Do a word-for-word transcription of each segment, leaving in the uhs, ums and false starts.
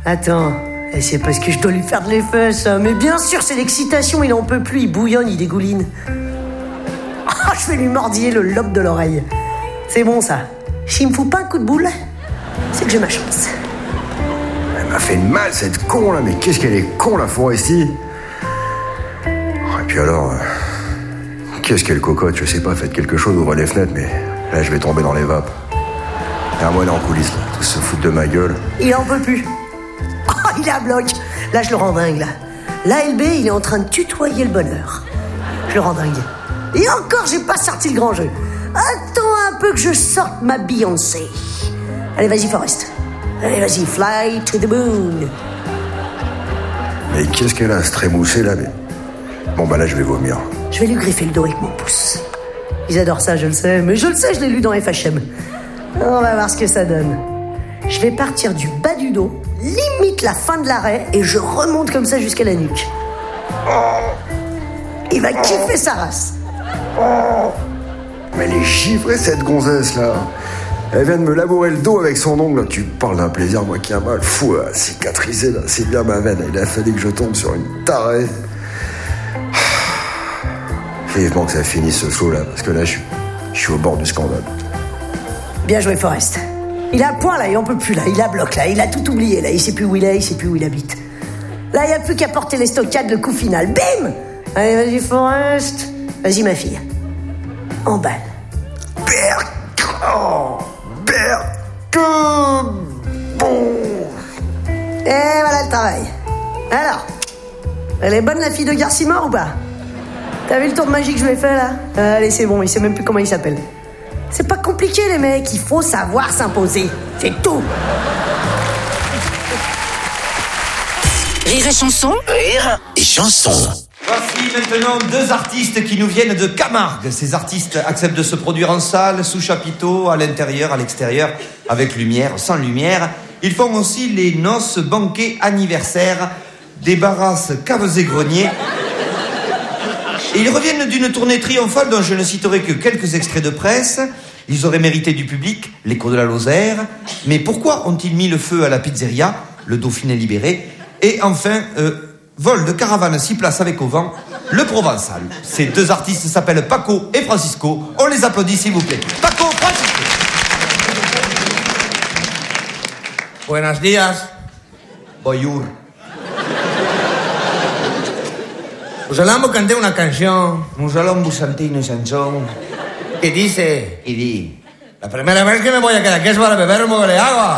Attends, c'est parce que je dois lui faire de l'effet, ça. Mais bien sûr, c'est l'excitation, il en peut plus, il bouillonne, il dégouline. Oh, je vais lui mordiller le lobe de l'oreille. C'est bon, ça. S'il me fout pas un coup de boule, c'est que j'ai ma chance. Elle m'a fait mal, cette con, là. Mais qu'est-ce qu'elle est con, la Foresti. Et puis alors... Euh, qu'est-ce qu'elle cocotte, je sais pas, faites quelque chose, ouvrez les fenêtres, mais là, je vais tomber dans les vapes. Et un mois, il est en coulisses, là. Tous se foutent de ma gueule. Il en peut plus. Oh, il est à bloc. Là, je le rends dingue, là. L'A L B, il est en train de tutoyer le bonheur. Je le rends dingue. Et encore, j'ai pas sorti le grand jeu. Attends un peu que je sorte ma Beyoncé. Allez, vas-y, Forrest. Allez, vas-y, fly to the moon. Mais qu'est-ce qu'elle a, ce trémoussé, là, mais... Bon, bah là, je vais vomir. Je vais lui griffer le dos avec mon pouce. Ils adorent ça, je le sais. Mais je le sais, je l'ai lu dans F H M. On va voir ce que ça donne. Je vais partir du bas du dos, limite la fin de l'arrêt, et je remonte comme ça jusqu'à la nuque. Il va kiffer sa race. Mais elle est givrée, cette gonzesse, là. Elle vient de me labourer le dos avec son ongle. Tu parles d'un plaisir, moi qui a mal. Fou, à cicatriser, là. C'est bien ma veine. Il a fallu que je tombe sur une tarée. Vivement que ça finisse ce saut, là, parce que là, je suis, je suis au bord du scandale. Bien joué, Forrest. Il a le point, là, il en peut plus, là. Il a bloc, là. Il a tout oublié, là. Il sait plus où il est, il sait plus où il habite. Là, il n'y a plus qu'à porter les stockades, le coup final. Bim! Allez, vas-y, Forrest. Vas-y, ma fille. Emballe. Berk! Oh! Berk! Bon! Et voilà le travail. Alors, elle est bonne, la fille de Garcimore, ou pas? T'as vu le tour de magie que je lui ai fait, là? Allez, c'est bon, il sait même plus comment il s'appelle. C'est pas compliqué, les mecs. Il faut savoir s'imposer. C'est tout. Rire et chanson. Rire et chanson. Voici maintenant deux artistes qui nous viennent de Camargue. Ces artistes acceptent de se produire en salle, sous chapiteau, à l'intérieur, à l'extérieur, avec lumière, sans lumière. Ils font aussi les noces, banquets, anniversaires, débarrassent caves et greniers. Et ils reviennent d'une tournée triomphale dont je ne citerai que quelques extraits de presse. Ils auraient mérité du public, l'écho de la Lozère. Mais pourquoi ont-ils mis le feu à la pizzeria, le Dauphiné libéré? Et enfin, euh, vol de caravane six places avec au vent, le Provençal. Ces deux artistes s'appellent Paco et Francisco. On les applaudit, s'il vous plaît. Paco, Francisco. Buenos días. Bonjour. Pues hablamos canté una canción Nous allons vous chanter une chanson. que dice: Il dit... la primera vez que me voy a quedar aquí es para beber un poco de agua.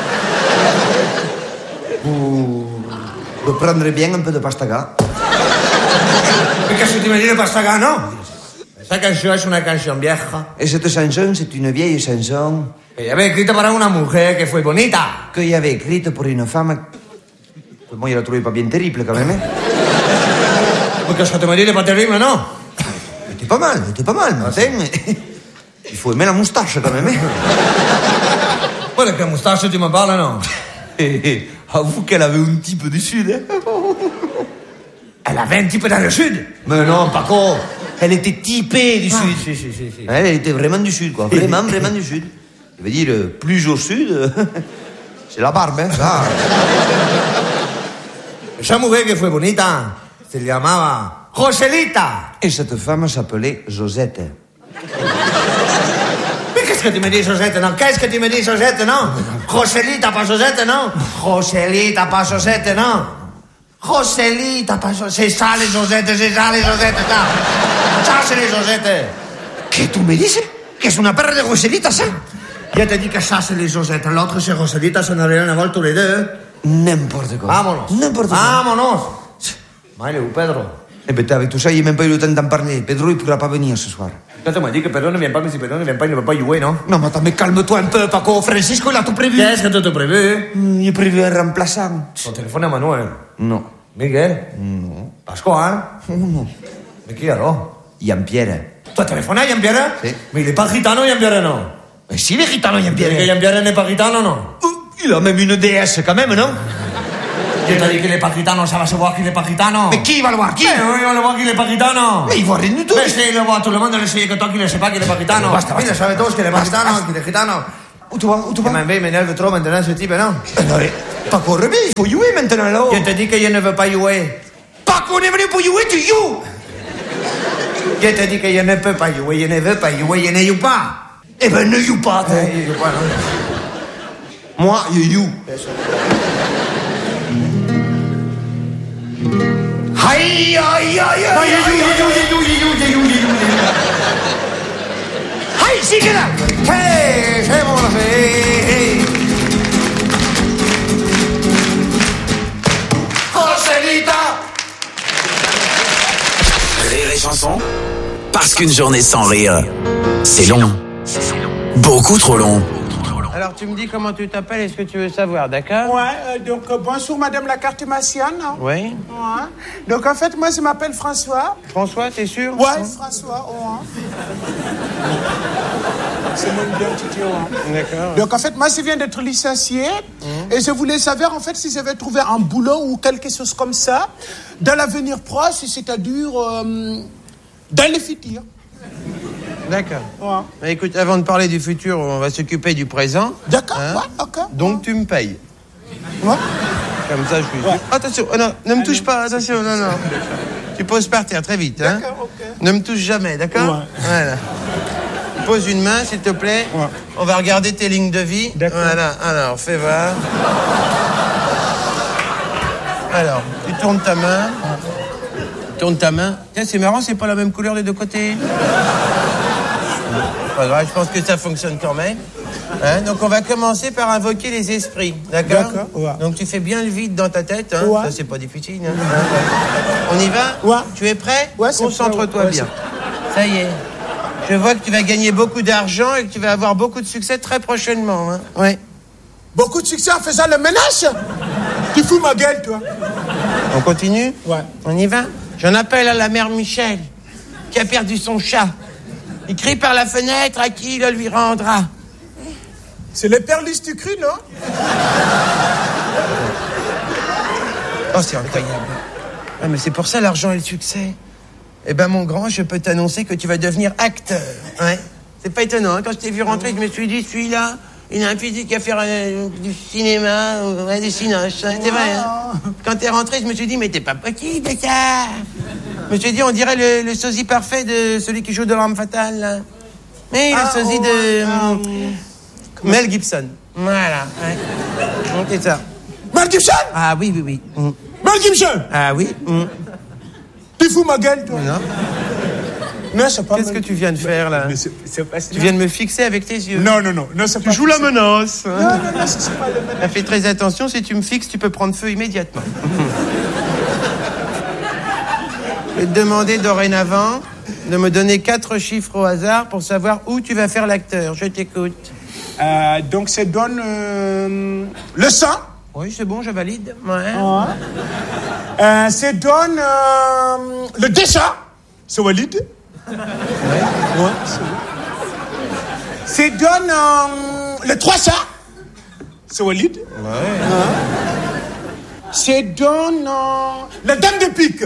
Vous reprendrez bien un peu de pastaga. ¿Qué se te me dice pastaga, no? Esta canción es una canción vieja Et cette chanson, c'est une vieille chanson que ya había escrito para una mujer que fue bonita. que j'avais écrite pour une femme... Moi, je la trouvais pas bien terrible, quand même. Porque eso te me dice pas terrible, no? C'était pas mal, c'était pas mal, mais enfin, il faut aimer la moustache, quand même. Bueno, que moustache tu me parles, no? Avoue qu'elle avait un petit peu du sud. Hein. Elle avait un petit peu dans le sud. Mais non, Paco, elle était typée du Ah, sud. si, si, si, si. Elle était vraiment du sud, quoi. Vraiment, vraiment du sud. Je veux dire, plus au sud, c'est la barbe, hein. Ça. Esa mujer que fue bonita se llamaba Joselita. Et cette femme s'appelait Josette. Mais qu'est-ce que tu me dis, Josette, non? Qu'est-ce que tu me dis, Josette, non? Joselita, pas Josette, non? Joselita, pas Josette, non? Joselita, pas Josette. C'est ça, les Josette, c'est ça, les Josette, ça. Ça, c'est les Josette. ¿Qué tú me dices? ¿Que es una perra de Joselita, ça? Je te dis que ça, c'est les Josette. L'autre, c'est Joselita, ça n'a rien à voir tous les deux. N'importe quoi. Vámonos. N'importe quoi. Vámonos. Maile ou Pedro. Eh ben, avec tout ça, il n'y a même pas eu le temps d'en parler. Pedro, il ne pourra pas venir ce soir. Quand tu m'as dit que Pedro ne vient pas, mais si Pedro ne vient pas, il ne va pas jouer, non? Non, mais attends, mais calme-toi un peu, Paco. Francisco, il a tout prévu. Qu'est-ce que tu as prévu? Mm, Il a prévu un remplaçant. Ton téléphone à Manuel. Non. Miguel. Non. Pascual. Oh, non. Mais qui alors? Jean-Pierre. Tu as téléphoné à Jean-Pierre? Si. Mais il est pas gitano, Jean-Pierre, non? Mais si, il est gitano, Et que Jean-Pierre. Jean-Pierre n'est pas gitano, non? Oh, il a même une déesse, quand même, non? Je t'ai dit qu'il est pas gitano, ça va se voir qu'il est pas gitano. Mais qui va le voir? Qui? Mais oui, on le voit qu'il est pas gitano. Mais il voit rien du tout. Mais si, il le voit, tout le monde le sait que toi qui ne sais pas qu'il est pas gitano. Basta, basta. Il le savait tous qu'il est pas Basta, gitano, basta. qu'il est gitano. Où tu vas? Où tu Que vas? m'en vais, m'énerve trop maintenant ce type, non? Eh, non, eh. Pas qu'on remet, il faut jouer maintenant, là. Je te dis que je ne veux pas jouer. Pas qu'on est venu pour jouer, tu joues. Je te dis que je ne peux pas jouer, je ne veux pas jouer, je ne joue pas. Eh ben, ne joue pas, toi. Je joue pas, non. Moi, je joue. Aïe, aïe, aïe, aïe, aïe, aïe, aïe, sigue là. Hey, c'est bon, c'est... Joselita. Rire et chanson, parce qu'une journée sans rire, c'est long. Beaucoup trop long. Alors, tu me dis comment tu t'appelles et ce que tu veux savoir, d'accord? Ouais, euh, donc euh, bonjour madame la cartomancienne. Oui. Ouais. Donc en fait, moi je m'appelle François. François, t'es sûr? Ouais, François, ouais. C'est mon identité, ouais. D'accord. Donc en fait, moi je viens d'être licencié mmh. et je voulais savoir en fait si je vais trouver un boulot ou quelque chose comme ça dans l'avenir proche, c'est-à-dire euh, dans le futur. D'accord. Ouais. Bah, écoute, avant de parler du futur, on va s'occuper du présent. D'accord, hein? ouais, ok. Donc tu me payes. Ouais. Comme ça, je suis... Ouais. Attention, oh non, ne me touche pas, attention, non, non. Tu poses par terre très vite, hein. D'accord, ok. Ne me touche jamais, d'accord? Ouais. Voilà. Pose une main, s'il te plaît. Ouais. On va regarder tes lignes de vie. D'accord. Voilà, alors, fais voir. Alors, tu tournes ta main. Tu tournes ta main. Tiens, c'est marrant, c'est pas la même couleur des deux côtés. Pas grave, je pense que ça fonctionne quand même. Hein, donc on va commencer par invoquer les esprits, d'accord? D'accord, ouais. Donc tu fais bien le vide dans ta tête, hein? Ouais. Ça c'est pas difficile. Hein? On y va? Ouais. Tu es prêt? Ouais, c'est Concentre-toi prêt, ouais. bien. Ça y est. Je vois que tu vas gagner beaucoup d'argent et que tu vas avoir beaucoup de succès très prochainement. Hein? Ouais. Beaucoup de succès en faisant le ménage. Tu fous ma gueule, toi. On continue? Ouais. On y va? J'en appelle à la mère Michel, qui a perdu son chat. Il crie par la fenêtre à qui le lui rendra. C'est les perlis du cru, non? Oh, c'est incroyable. Ah, mais c'est pour ça l'argent et le succès. Eh ben, mon grand, je peux t'annoncer que tu vas devenir acteur. Ouais. C'est pas étonnant, hein? Quand je t'ai vu rentrer, je me suis dit, celui-là, il a un physique à faire euh, du cinéma, ouais, des cinoches. Hein? C'est vrai, hein? Quand t'es rentré, je me suis dit, mais t'es pas possible, ça. Je me suis dit, on dirait le, le sosie parfait de celui qui joue de l'Arme Fatale, là. Mais Ah, le sosie oh, de... ah, hum, Mel Gibson. Voilà, ouais. Donc, c'est ça. Mel Gibson? Ah oui, oui, oui. Hum. Mel Gibson? Ah oui. Hum. Tu fous ma gueule, toi? Non. Non, c'est pas Qu'est-ce que tu viens de faire, là? Mais c'est, c'est pas... Tu viens de me fixer avec tes yeux. Non, non, non, non, c'est Tu pas... joues la menace. Non, non, non, c'est, c'est pas le ménage. Fais très attention, si tu me fixes, tu peux prendre feu immédiatement. Je vais te demander dorénavant de me donner quatre chiffres au hasard pour savoir où tu vas faire l'acteur. Je t'écoute. Euh, donc, ça donne... Euh, le sang. Oui, c'est bon, je valide. Ouais. Ouais. Euh, ça donne... Euh, le dessin. C'est valide. Ouais. Ouais, c'est bon. Ça donne... Euh, le trois cents. C'est valide. Ouais. Ouais. Ça donne... Euh, la dame de pique.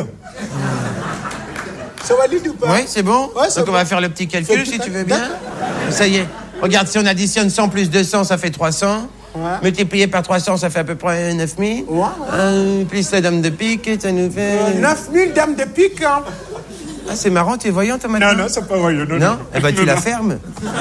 C'est valide ou pas? Oui, c'est bon. Ouais, c'est Donc on bon. va faire le petit calcul, Fais le si petit tu veux calcul. bien. D'accord. Ça y est. Regarde, si on additionne cent plus deux cents, ça fait trois cents. Ouais. Multiplié par trois cents, ça fait à peu près neuf mille. Ouais, ouais. Euh, plus la dame de pique, ça nous fait... Euh, neuf mille dames de pique. Hein. Ah, c'est marrant, t'es voyant, toi, maintenant? Non, non, c'est pas vrai. Non, Non, non. Eh ben, tu Non, la non. fermes.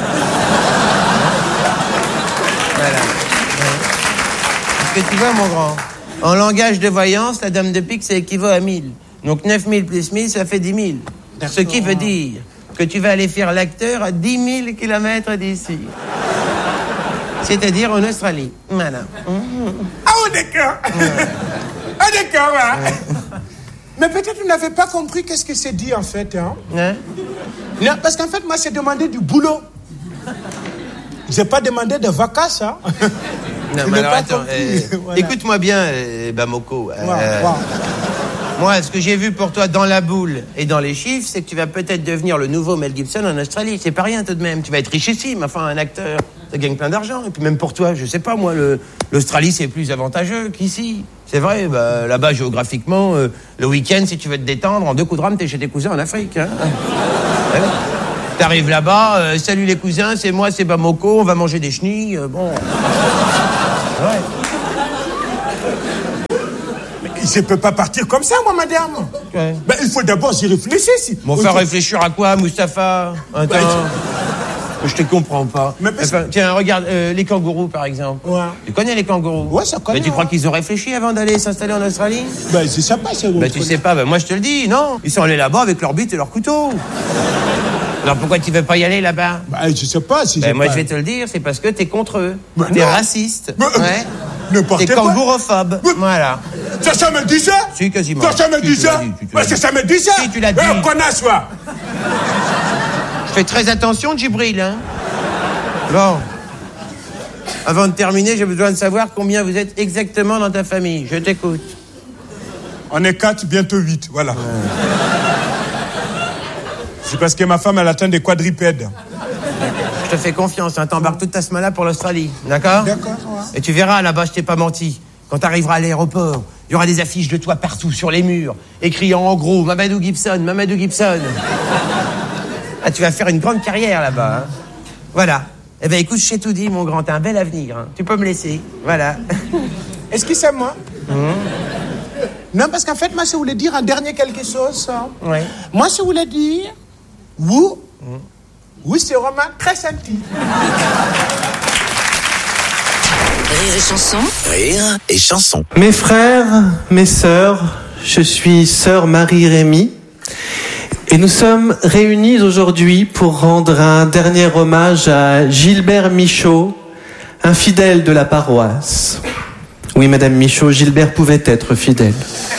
Voilà. Parce que tu vois, mon grand, en langage de voyance, la dame de pique, ça équivaut à mille. Donc neuf mille plus mille, ça fait dix mille. Ce qui veut dire que tu vas aller faire l'acteur à dix mille kilomètres d'ici. C'est-à-dire en Australie. Voilà. Ah, oh, d'accord. Ah, d'accord, ouais. Mais peut-être vous n'avez pas compris qu'est-ce que c'est dit, en fait. Hein? Hein? Non, parce qu'en fait, moi, j'ai demandé du boulot. J'ai pas demandé de vacances, hein. Non, Je mais n'ai alors pas attends, compris. euh, Voilà. écoute-moi bien, euh, Bamoko. Euh, Ouais, ouais. Moi, ce que j'ai vu pour toi dans la boule et dans les chiffres, c'est que tu vas peut-être devenir le nouveau Mel Gibson en Australie. C'est pas rien tout de même. Tu vas être richissime, enfin, un acteur. Ça gagne plein d'argent. Et puis même pour toi, je sais pas, moi, le, l'Australie, c'est plus avantageux qu'ici. C'est vrai, bah, là-bas, géographiquement, euh, le week-end, si tu veux te détendre, en deux coups de rame, t'es chez tes cousins en Afrique. Hein. Ouais. T'arrives là-bas, euh, salut les cousins, c'est moi, c'est Bamoko, on va manger des chenilles. Euh, bon. Ouais. je peux pas partir comme ça, moi, madame. Ouais. Ben, il faut d'abord y réfléchir. Si. Bon, faire réfléchir à quoi, Mustapha? Attends. Ben, je te comprends pas. Mais parce... enfin, tiens, regarde, euh, les kangourous, par exemple. Ouais. Tu connais les kangourous? Ouais, ça connaît. Mais tu ouais. crois qu'ils ont réfléchi avant d'aller s'installer en Australie? Ben, je sais pas, c'est Ben, tu sais pas, ben, moi, je te le dis, non. Ils sont allés là-bas avec leur bite et leur couteau. Alors, pourquoi tu veux pas y aller là-bas? Ben, je sais pas si Ben, moi, pas... je vais te le dire, c'est parce que t'es contre eux. Ben, t'es non. raciste. Ben, ouais. N'importe T'es quoi. kangourophobe. Ben, Voilà. Ça, ça me dit ça? Si, quasiment. Ça, ça me Si, dit tu ça? l'as dit, tu- tu Ben, l'as ça, dit. ça me dit ça? Si, tu l'as dit. Eh, connasse, toi. Je fais très attention, Djibril, hein. Bon. Avant de terminer, j'ai besoin de savoir combien vous êtes exactement dans ta famille. Je t'écoute. On est quatre, bientôt huit, voilà. Ouais. C'est parce que ma femme, elle atteint des quadripèdes. Je te fais confiance, hein. T'embarques toute ta semaine pour l'Australie, d'accord? D'accord, ouais. Et tu verras, là-bas, je t'ai pas menti. Quand t'arriveras à l'aéroport, il y aura des affiches de toi partout sur les murs, écrits en gros, Mamadou Gibson, Mamadou Gibson. Ah, tu vas faire une grande carrière là-bas, hein. Voilà. Eh ben, écoute, je t'ai tout dit, mon grand, t'as un bel avenir, hein. Tu peux me laisser, voilà. Est-ce que c'est moi? Mmh. Non, parce qu'en fait, moi, je voulais dire un dernier quelque chose. Hein. Ouais. Moi, je voulais dire... Oui, mmh. oui, c'est vraiment très senti. Rire et chanson. Rire et chanson. Mes frères, mes sœurs, je suis sœur Marie-Rémy. Et nous sommes réunis aujourd'hui pour rendre un dernier hommage à Gilbert Michaud, un fidèle de la paroisse. Oui, Madame Michaud, Gilbert pouvait être fidèle.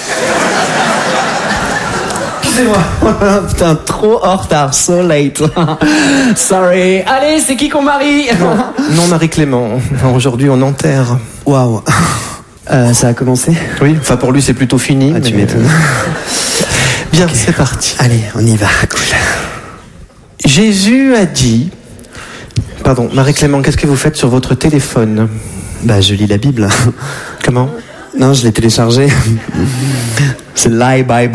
Excusez-moi. Putain, trop en retard, so late. Sorry. Allez, c'est qui qu'on marie? Non, non Marie-Clément. Aujourd'hui, on enterre. Waouh. Euh, ça a commencé? Oui, enfin pour lui, c'est plutôt fini. Ah, tu mais... m'étonnes. Bien, okay. C'est parti. Allez, on y va, cool. Jésus a dit... Pardon, Marie-Clément, qu'est-ce que vous faites sur votre téléphone? Bah, je lis la Bible. Comment? Non, je l'ai téléchargé. C'est l'iBible.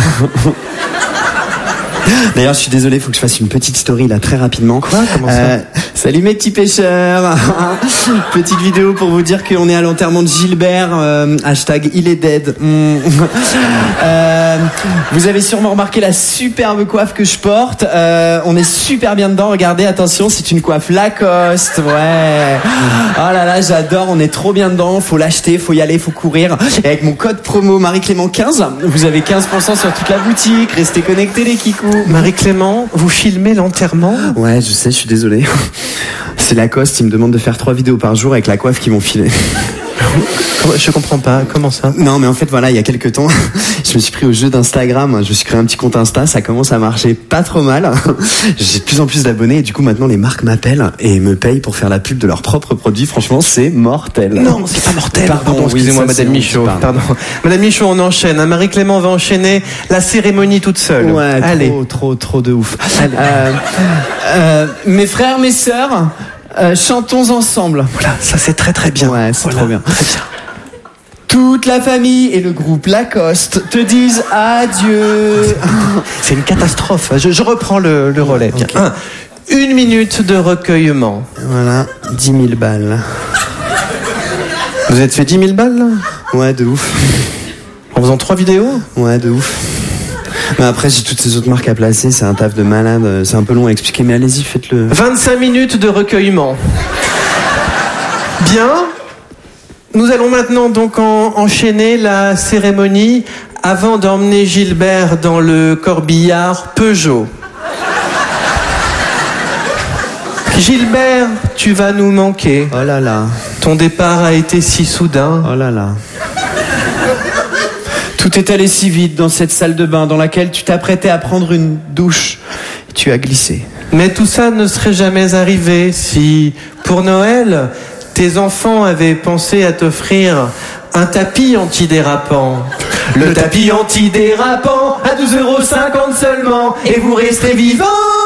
D'ailleurs, je suis désolé, il faut que je fasse une petite story là très rapidement. Quoi? Comment ça? euh, Salut mes petits pêcheurs. Petite vidéo pour vous dire qu'on est à l'enterrement de Gilbert. Euh, hashtag il est dead. Mm. euh, vous avez sûrement remarqué la superbe coiffe que je porte. Euh, on est super bien dedans. Regardez, attention, c'est une coiffe Lacoste. Ouais. Oh là là, j'adore. On est trop bien dedans. Faut l'acheter, faut y aller, faut courir. Et avec mon code promo Marie-Clément quinze, vous avez quinze pour cent sur toute la boutique. Restez connectés les kikous. Marie-Clément, vous filmez l'enterrement? Ouais, je sais, je suis désolé. C'est Lacoste, ils me demandent de faire trois vidéos par jour avec la coiffe qu'ils m'ont filée. Je comprends pas, comment ça? Non, mais en fait, voilà, il y a quelques temps, je me suis pris au jeu d'Instagram, je me suis créé un petit compte Insta, ça commence à marcher pas trop mal. J'ai de plus en plus d'abonnés et du coup, maintenant, les marques m'appellent et me payent pour faire la pub de leurs propres produits. Franchement, c'est mortel. Non, c'est pas mortel. Pardon, Pardon, excusez-moi, oui, ça, Madame Michaud. Pardon. Pardon. Madame Michaud, on enchaîne. Hein. Marie-Clément va enchaîner la cérémonie toute seule. Ouais, allez. trop, trop, trop de ouf. Allez. Euh, euh, mes frères, mes sœurs, euh, chantons ensemble. Voilà, ça c'est très très bien. Ouais, c'est voilà. trop bien. Très bien. Toute la famille et le groupe Lacoste te disent adieu. C'est une catastrophe. Je, je reprends le, le relais. Bien. Okay. Un, une minute de recueillement. Voilà, dix mille balles. Vous êtes fait dix mille balles là? Ouais, de ouf. En faisant trois vidéos? Ouais, de ouf. Mais après, j'ai toutes ces autres marques à placer, c'est un taf de malade, c'est un peu long à expliquer, mais allez-y, faites-le. vingt-cinq minutes de recueillement. Bien. Nous allons maintenant donc en, enchaîner la cérémonie avant d'emmener Gilbert dans le corbillard Peugeot. Gilbert, tu vas nous manquer. Oh là là. Ton départ a été si soudain. Oh là là. Tout est allé si vite dans cette salle de bain dans laquelle tu t'apprêtais à prendre une douche. Tu as glissé. Mais tout ça ne serait jamais arrivé si, pour Noël, tes enfants avaient pensé à t'offrir un tapis antidérapant. Le, Le tapis antidérapant à douze euros cinquante seulement et vous resterez vivant.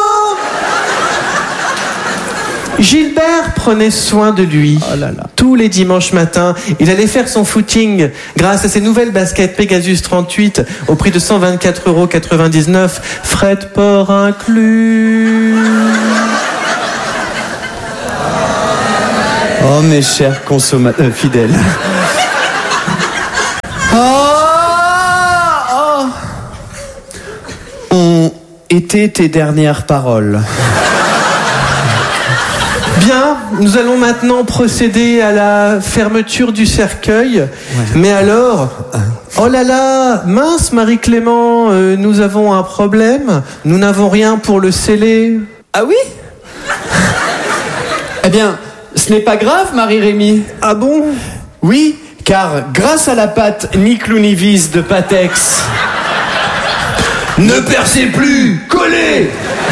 Gilbert prenait soin de lui. Oh là là. Tous les dimanches matins, il allait faire son footing grâce à ses nouvelles baskets Pegasus trente-huit au prix de cent vingt-quatre euros quatre-vingt-dix-neuf, frais de port inclus. Oh mes chers consommateurs euh, fidèles. Oh étaient tes dernières paroles? Bien, nous allons maintenant procéder à la fermeture du cercueil. Ouais. Mais alors, oh là là, mince Marie-Clément, euh, nous avons un problème. Nous n'avons rien pour le sceller. Ah oui? Eh bien, ce n'est pas grave, Marie-Rémy. Ah bon? Oui, car grâce à la pâte ni clou ni vis de Patex... Ne percez plus, collez!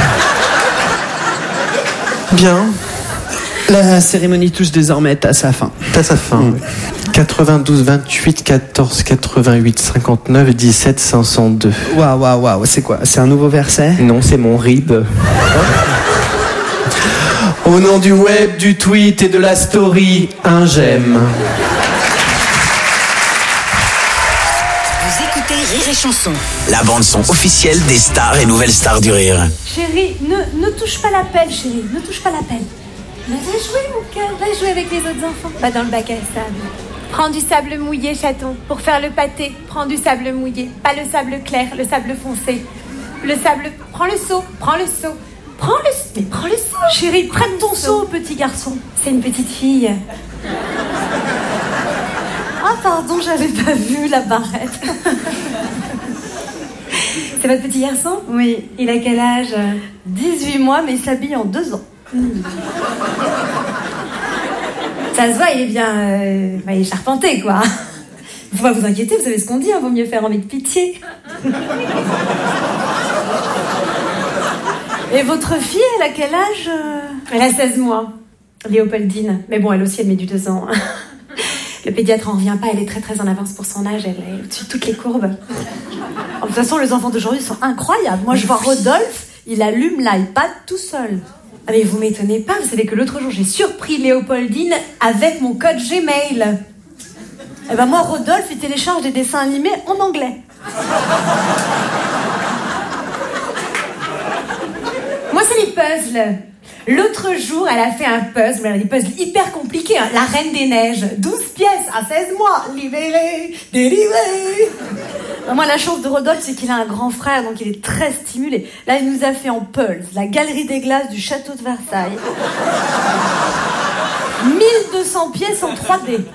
Bien. La cérémonie touche désormais à sa fin. À sa fin, mmh. oui. quatre-vingt-douze, vingt-huit, quatorze, quatre-vingt-huit, cinquante-neuf, dix-sept, cinq cent deux. Waouh, waouh, waouh, c'est quoi? C'est un nouveau verset? Non, c'est mon rib. Au nom du web, du tweet et de la story, un j'aime. Vous écoutez Rire et Chanson. La bande-son officielle des stars et nouvelles stars du rire. Chérie, ne, ne touche pas la pelle, chérie, ne touche pas la pelle. Mais va jouer, mon cœur, va jouer avec les autres enfants. Va dans le bac à sable. Prends du sable mouillé, chaton. Pour faire le pâté, prends du sable mouillé. Pas le sable clair, le sable foncé. Le sable... Prends le seau, prends le seau. Prends le... Mais prends le seau. Chérie, prenne ton seau, petit garçon. C'est une petite fille. Ah, pardon, j'avais pas vu la barrette. C'est votre petit garçon? Oui. Il a quel âge? dix-huit mois, mais il s'habille en deux ans. Mmh. Ça se voit, il est bien... Euh, bah, il est charpenté, quoi. Faut pas vous inquiéter, vous savez ce qu'on dit, hein, vaut mieux faire envie de pitié. Et votre fille, elle a quel âge? Elle a seize mois. Léopoldine. Mais bon, elle aussi, elle met du deux ans. Le pédiatre en revient pas, elle est très très en avance pour son âge, elle est au-dessus de toutes les courbes. De toute façon, les enfants d'aujourd'hui sont incroyables. Moi, je vois Rodolphe, il allume l'iPad tout seul. Ah mais vous m'étonnez pas, vous savez que l'autre jour j'ai surpris Léopoldine avec mon code Gmail. Eh ben moi, Rodolphe, il télécharge des dessins animés en anglais. Moi, c'est les puzzles. L'autre jour, elle a fait un puzzle, elle a des puzzles hyper compliqués. Hein. La Reine des Neiges, douze pièces à seize mois, libéré, délivré. Moi, la chance de Rodolphe, c'est qu'il a un grand frère, donc il est très stimulé. Là, il nous a fait en Pulse, la galerie des glaces du château de Versailles. mille deux cents pièces en trois D.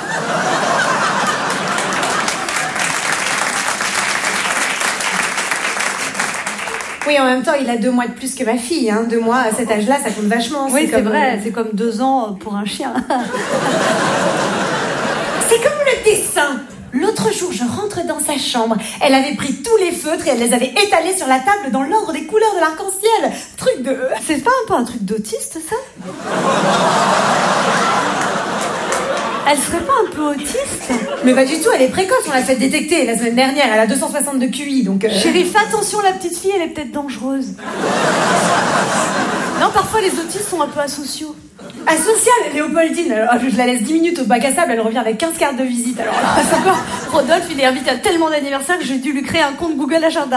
Oui, en même temps, il a deux mois de plus que ma fille. Hein. Deux mois, à cet âge-là, ça compte vachement. Oui, c'est, c'est vrai. C'est comme deux ans pour un chien. C'est comme le dessin. L'autre jour, je rentre dans sa chambre. Elle avait pris tous les feutres et elle les avait étalés sur la table dans l'ordre des couleurs de l'arc-en-ciel. Truc de... C'est pas un peu un truc d'autiste, ça? Elle serait pas un peu autiste? Mais pas du tout, elle est précoce, on l'a fait détecter la semaine dernière, elle a deux cent soixante de Q I, donc... Euh... Chérie, fais attention, la petite fille, elle est peut-être dangereuse. Non, parfois les autistes sont un peu asociaux. Asociale, Léopoldine, alors, je la laisse dix minutes au bac à sable, elle revient avec quinze cartes de visite, alors là, c'est encore... Rodolphe, il est invité à tellement d'anniversaires que j'ai dû lui créer un compte Google Agenda.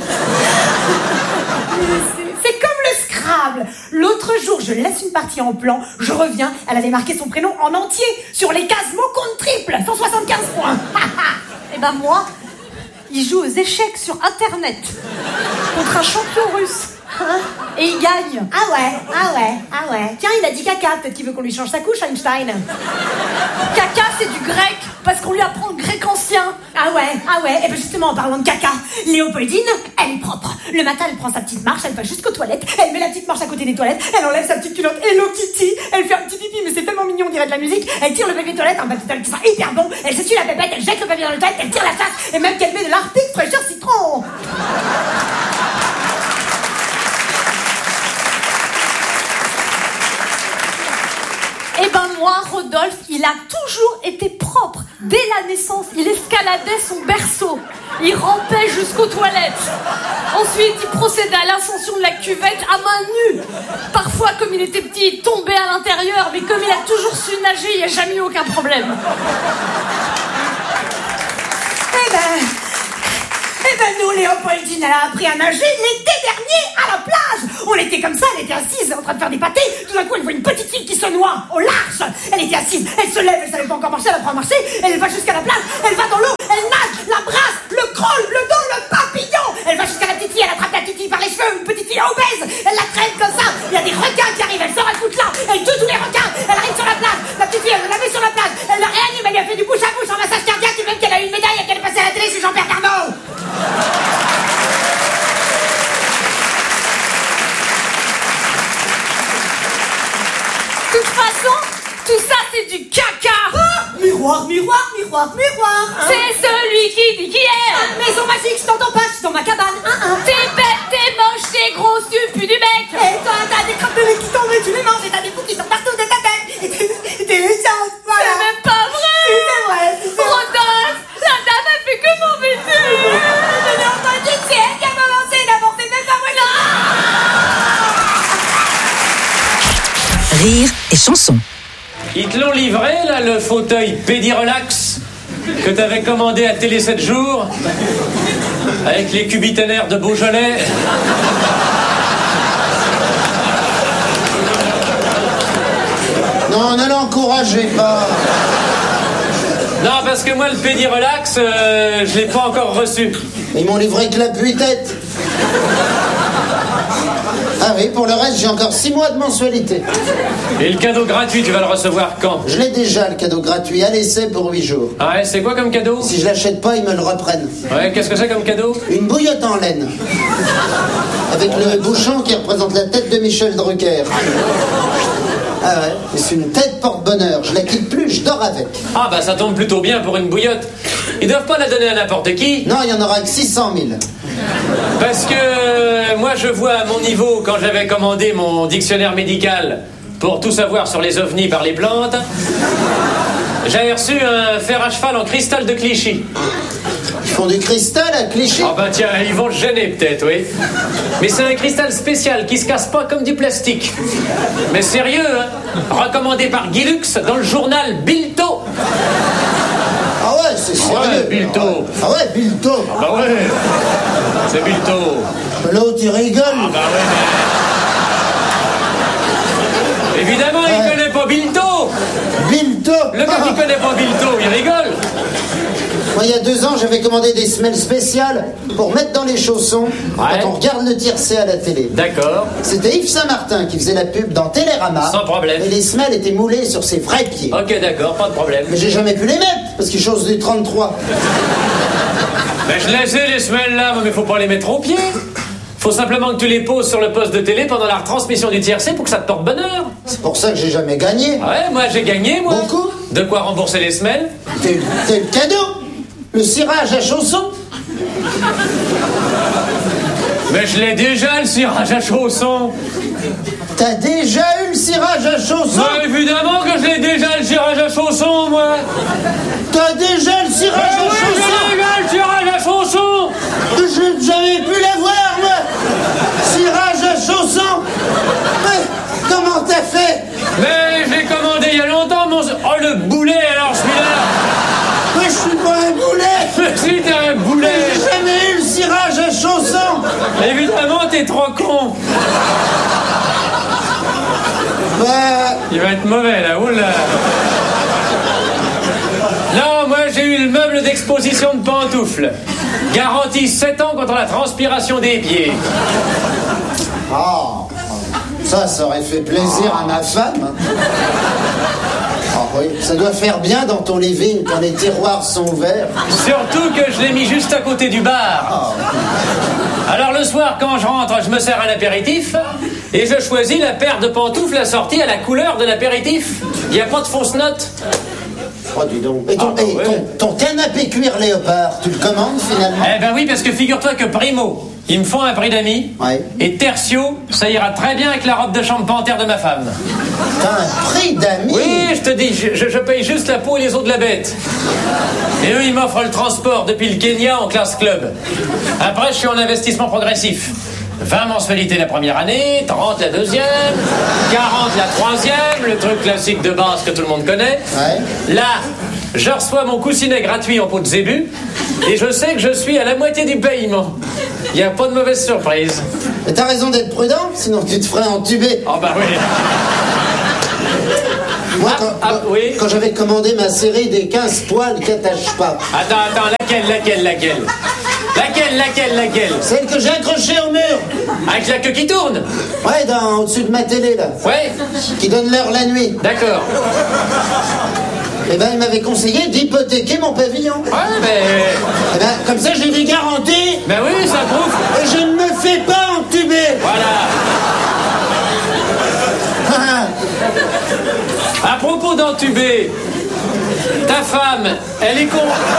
C'est comme le Scrabble. L'autre jour, je laisse une partie en plan, je reviens, elle avait marqué son prénom en entier sur les cases mots compte triple, cent soixante-quinze points. Et ben moi, il joue aux échecs sur Internet contre un champion russe. Hein? Et il gagne. Ah ouais, ah ouais, ah ouais. Tiens, il a dit caca, peut-être qu'il veut qu'on lui change sa couche, Einstein. Caca, c'est du grec, parce qu'on lui apprend le grec ancien. Ah ouais, ah ouais. Et bien justement, en parlant de caca, Léopoldine, elle est propre. Le matin, elle prend sa petite marche, elle va jusqu'aux toilettes, elle met la petite marche à côté des toilettes, elle enlève sa petite culotte, Hello Kitty, elle fait un petit pipi, mais c'est tellement mignon, on dirait de la musique. Elle tire le papier de toilette, un papier de toilette qui sent hyper bon, elle s'essuie la pépette, elle jette le papier dans le toilette, elle tire la chasse, et même qu'elle met de l'arpic fraîcheur citron. Eh ben moi, Rodolphe, il a toujours été propre. Dès la naissance, il escaladait son berceau. Il rampait jusqu'aux toilettes. Ensuite, il procédait à l'ascension de la cuvette à main nue. Parfois, comme il était petit, il tombait à l'intérieur. Mais comme il a toujours su nager, il n'y a jamais eu aucun problème. Eh ben... Eh ben nous, Léopoldine, elle a appris à nager l'été dernier à la plage. On était comme ça, elle était assise en train de faire des pâtés. Tout d'un coup, elle voit une petite fille qui se noie au large. Elle était assise, elle se lève, elle savait pas encore marcher, elle apprend à marcher. Elle va jusqu'à la plage, elle va dans l'eau, elle nage, la brasse, le crawl, le dos, le papillon. Elle va jusqu'à la petite fille, elle attrape la petite fille par les cheveux. C'est celui qui dit qui est. Maison magique, je t'entends pas, je suis dans ma cabane. Un, un. T'es bête, t'es moche, t'es grosse, tu pues du bec. Et toi, t'as des crêpes de lait qui tombent et tu les manges et t'as des bouts qui sortent partout de ta tête. Et t'es, t'es méchante, voilà. C'est même pas vrai. Si, c'est vrai, c'est vrai. Rodolphe, la dame a fait que m'embêter. Je n'ai entendu, c'est elle qui a commencé d'abord, c'est même pas vrai. Non. Rire et chanson. Ils te l'ont livré, là, le fauteuil Pédirelax que t'avais commandé à Télé sept jours avec les cubiténaires de Beaujolais. Non, ne l'encouragez pas. Non, parce que moi, le Pédirelax, euh, je l'ai pas encore reçu. Ils m'ont livré que la tête. Ah oui, pour le reste, j'ai encore six mois de mensualité. Et le cadeau gratuit, tu vas le recevoir quand? Je l'ai déjà, le cadeau gratuit, à l'essai pour huit jours. Ah ouais, c'est quoi comme cadeau? Si je l'achète pas, ils me le reprennent. Ouais, qu'est-ce que c'est comme cadeau? Une bouillotte en laine. Avec le bouchon qui représente la tête de Michel Drucker. Ah ouais, mais c'est une tête porte-bonheur. Je la quitte plus, je dors avec. Ah bah ça tombe plutôt bien pour une bouillotte. Ils doivent pas la donner à n'importe qui. Non, il y en aura que six cent mille. Parce que euh, moi je vois à mon niveau, quand j'avais commandé mon dictionnaire médical pour tout savoir sur les ovnis par les plantes, j'avais reçu un fer à cheval en cristal de Clichy. Ils font du cristal à Clichy? Ah bah tiens, ils vont le gêner peut-être, oui. Mais c'est un cristal spécial qui se casse pas comme du plastique. Mais sérieux, hein? Recommandé par Guy Lux dans le journal Bilto. Ah ouais, c'est sérieux. Ouais, Bilto. Ah ouais, Bilto. Ah bah ouais, c'est Bilto. L'autre, il rigole. Ah bah ouais, mais... Évidemment, il ouais. connaît pas Bilto. Bilto. Le gars qui connaît pas Bilto, il rigole. Moi, il y a deux ans, j'avais commandé des semelles spéciales pour mettre dans les chaussons ouais. quand on regarde le tiercé à la télé. D'accord. C'était Yves Saint-Martin qui faisait la pub dans Télérama. Sans problème. Et les semelles étaient moulées sur ses vrais pieds. Ok, d'accord, pas de problème. Mais j'ai jamais pu les mettre, parce qu'ils chaussent du trente-trois. Ben, je laissais les semelles là, mais faut pas les mettre aux pieds. Faut simplement que tu les poses sur le poste de télé pendant la retransmission du tiercé pour que ça te porte bonheur. C'est pour ça que j'ai jamais gagné. Ouais, moi j'ai gagné, moi. Beaucoup. De quoi rembourser les semelles. T'es le cadeau. Le cirage à chaussons. Mais je l'ai déjà, le cirage à chaussons. T'as déjà eu le cirage à chaussons? Mais évidemment que je l'ai déjà, le cirage à chaussons, moi. T'as déjà le cirage Mais à oui, chaussons? j'ai déjà le cirage à chaussons. J'ai jamais pu l'avoir, moi. Cirage à chaussons. Mais comment t'as fait? Mais j'ai commandé il y a longtemps, mon... Oh, le boulet, alors, celui-là. Mais je suis pas un boulet. Mais si, t'es un boulet. Mais j'ai jamais eu le cirage à chaussons. Évidemment, t'es trop con. Bah... Il va être mauvais, là, oula. Non, moi, j'ai eu le meuble d'exposition de pantoufles. Garantie sept ans contre la transpiration des pieds. Ah, ça, ça aurait fait plaisir à ma femme. Ah oui, ça doit faire bien dans ton living quand les tiroirs sont ouverts. Surtout que je l'ai mis juste à côté du bar. Alors le soir, quand je rentre, je me sers un apéritif et je choisis la paire de pantoufles assortie à la couleur de l'apéritif. Il n'y a pas de fausse note. Oh, dis donc. Et ton, Ah, bah et ouais. ton, ton canapé cuir léopard, tu le commandes finalement? Eh ben oui, parce que figure-toi que Primo, ils me font un prix d'amis. Ouais. Et Tertio, ça ira très bien avec la robe de chambre panthère de ma femme. T'as un prix d'amis? Oui, je te dis, je, je- je paye juste la peau et les os de la bête. Et eux, ils m'offrent le transport depuis le Kenya en classe club. Après, je suis en investissement progressif. vingt mensualités la première année, trente la deuxième, quarante la troisième, le truc classique de base que tout le monde connaît. Ouais. Là, je reçois mon coussinet gratuit en peau de zébu et je sais que je suis à la moitié du paiement. Il n'y a pas de mauvaise surprise. Mais t'as raison d'être prudent, sinon tu te ferais entuber. Oh bah oui. Moi, Ah, quand, ah, quand- oui. quand j'avais commandé ma série des quinze poils qui attachent pas, Attends, attends, laquelle, laquelle, laquelle Laquelle, laquelle, laquelle celle que j'ai accrochée au mur, Avec la queue qui tourne. ouais, dans, au-dessus de ma télé, là, Ouais, qui donne l'heure la nuit, d'accord. eh ben, il m'avait conseillé d'hypothéquer mon pavillon. Ouais, mais... Eh ben, comme ça, j'ai des garanties Ben oui, ça prouve. et je ne me fais pas entuber. Voilà. À propos d'entuber, ta femme, elle est con...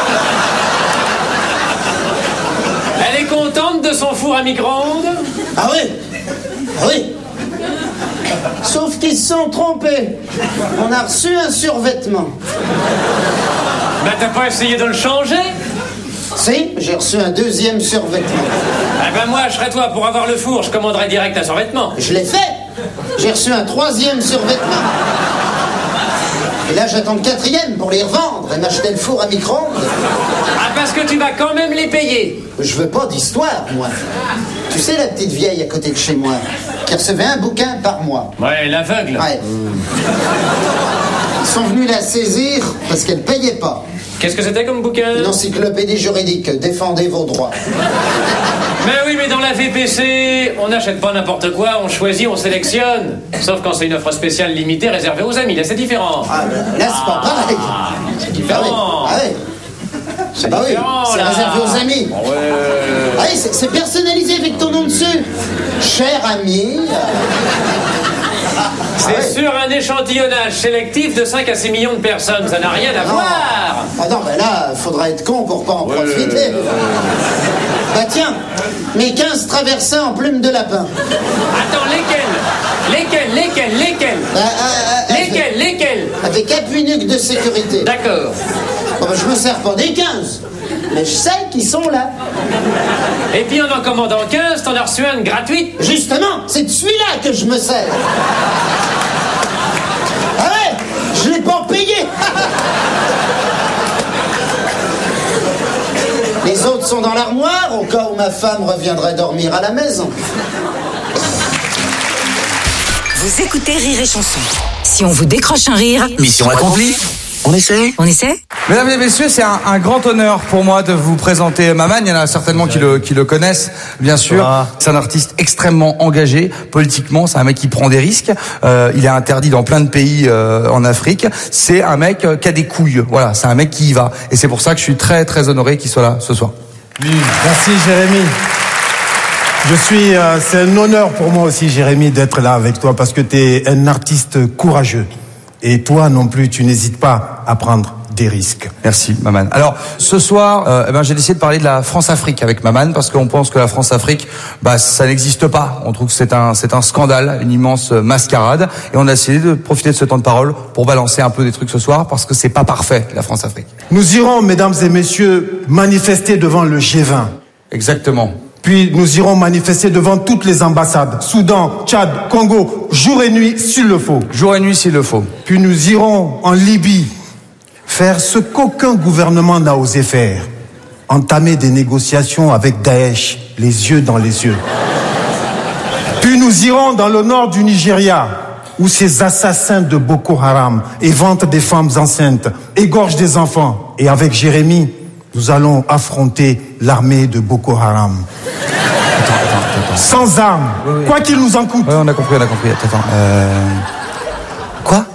Elle est contente de son four à micro-ondes? Ah oui? Ah oui? Sauf qu'ils se sont trompés. On a reçu un survêtement. Ben t'as pas essayé de le changer? Si, j'ai reçu un deuxième survêtement. Ah ben moi, je serais toi, pour avoir le four, je commanderais direct un survêtement. Je l'ai fait. J'ai reçu un troisième survêtement. Et là, j'attends le quatrième pour les revendre et m'acheter le four à micro-ondes. Ah, parce que tu vas quand même les payer. Je veux pas d'histoire, moi. Tu sais, la petite vieille à côté de chez moi, qui recevait un bouquin par mois. Ouais, l'aveugle. Ouais. Ils sont venus la saisir parce qu'elle payait pas. Qu'est-ce que c'était comme bouquin? Une encyclopédie juridique. Défendez vos droits. Mais oui, mais dans la V P C, on n'achète pas n'importe quoi, on choisit, on sélectionne. Sauf quand c'est une offre spéciale limitée réservée aux amis, là c'est différent. Ah, là c'est pas pareil. C'est différent. Ah ouais. C'est bah oui, c'est là. réservé aux amis. Oh ouais. Ah oui, c'est, c'est personnalisé avec ton nom dessus. Cher ami. C'est ah ouais. Sur un échantillonnage sélectif de cinq à six millions de personnes, ça n'a rien à non. voir. Ah non, ben là, faudra être con pour pas en ouais. profiter. Bah tiens, mes quinze traversins en plume de lapin. Attends, lesquels? Lesquels? Lesquels? Lesquels? Bah, euh, euh, Lesquels? avec, Lesquels? Avec appui nuque de sécurité. D'accord. Bon, bah, je me sers pas des quinze, mais je sais qu'ils sont là. Et puis en en commandant quinze, t'en as reçu un gratuite. Justement, c'est de celui-là que je me sers. Ah ouais, je l'ai pas payé. Les autres sont dans l'armoire, au cas où ma femme reviendrait dormir à la maison. Vous écoutez Rire et Chanson. Si on vous décroche un rire... Mission accomplie. On essaie On essaie Mesdames et messieurs, c'est un, un grand honneur pour moi de vous présenter Maman. Il y en a certainement qui le, qui le connaissent, bien sûr. Ah. C'est un artiste extrêmement engagé politiquement. C'est un mec qui prend des risques. Euh, il est interdit dans plein de pays euh, en Afrique. C'est un mec euh, qui a des couilles. Voilà, c'est un mec qui y va. Et c'est pour ça que je suis très très honoré qu'il soit là ce soir. Oui, merci Jérémy. Je suis, euh, c'est un honneur pour moi aussi, Jérémy, d'être là avec toi parce que tu es un artiste courageux. Et toi non plus, tu n'hésites pas à prendre des risques. Merci, Maman. Alors, ce soir, euh, eh ben, j'ai décidé de parler de la France-Afrique avec Maman parce qu'on pense que la France-Afrique, bah, ça n'existe pas. On trouve que c'est un, c'est un scandale, une immense mascarade. Et on a décidé de profiter de ce temps de parole pour balancer un peu des trucs ce soir parce que c'est pas parfait, la France-Afrique. Nous irons, mesdames et messieurs, manifester devant le G vingt. Exactement. Puis nous irons manifester devant toutes les ambassades, Soudan, Tchad, Congo, jour et nuit s'il le faut. Jour et nuit s'il le faut. Puis nous irons en Libye, faire ce qu'aucun gouvernement n'a osé faire, entamer des négociations avec Daesh, les yeux dans les yeux. Puis nous irons dans le nord du Nigeria, où ces assassins de Boko Haram éventent des femmes enceintes, égorgent des enfants. Et avec Jérémy, nous allons affronter l'armée de Boko Haram. Attends, attends, attends. Sans armes, oui, oui. Quoi qu'il nous en coûte. Oui, on a compris, on a compris. Attends, euh... Quoi?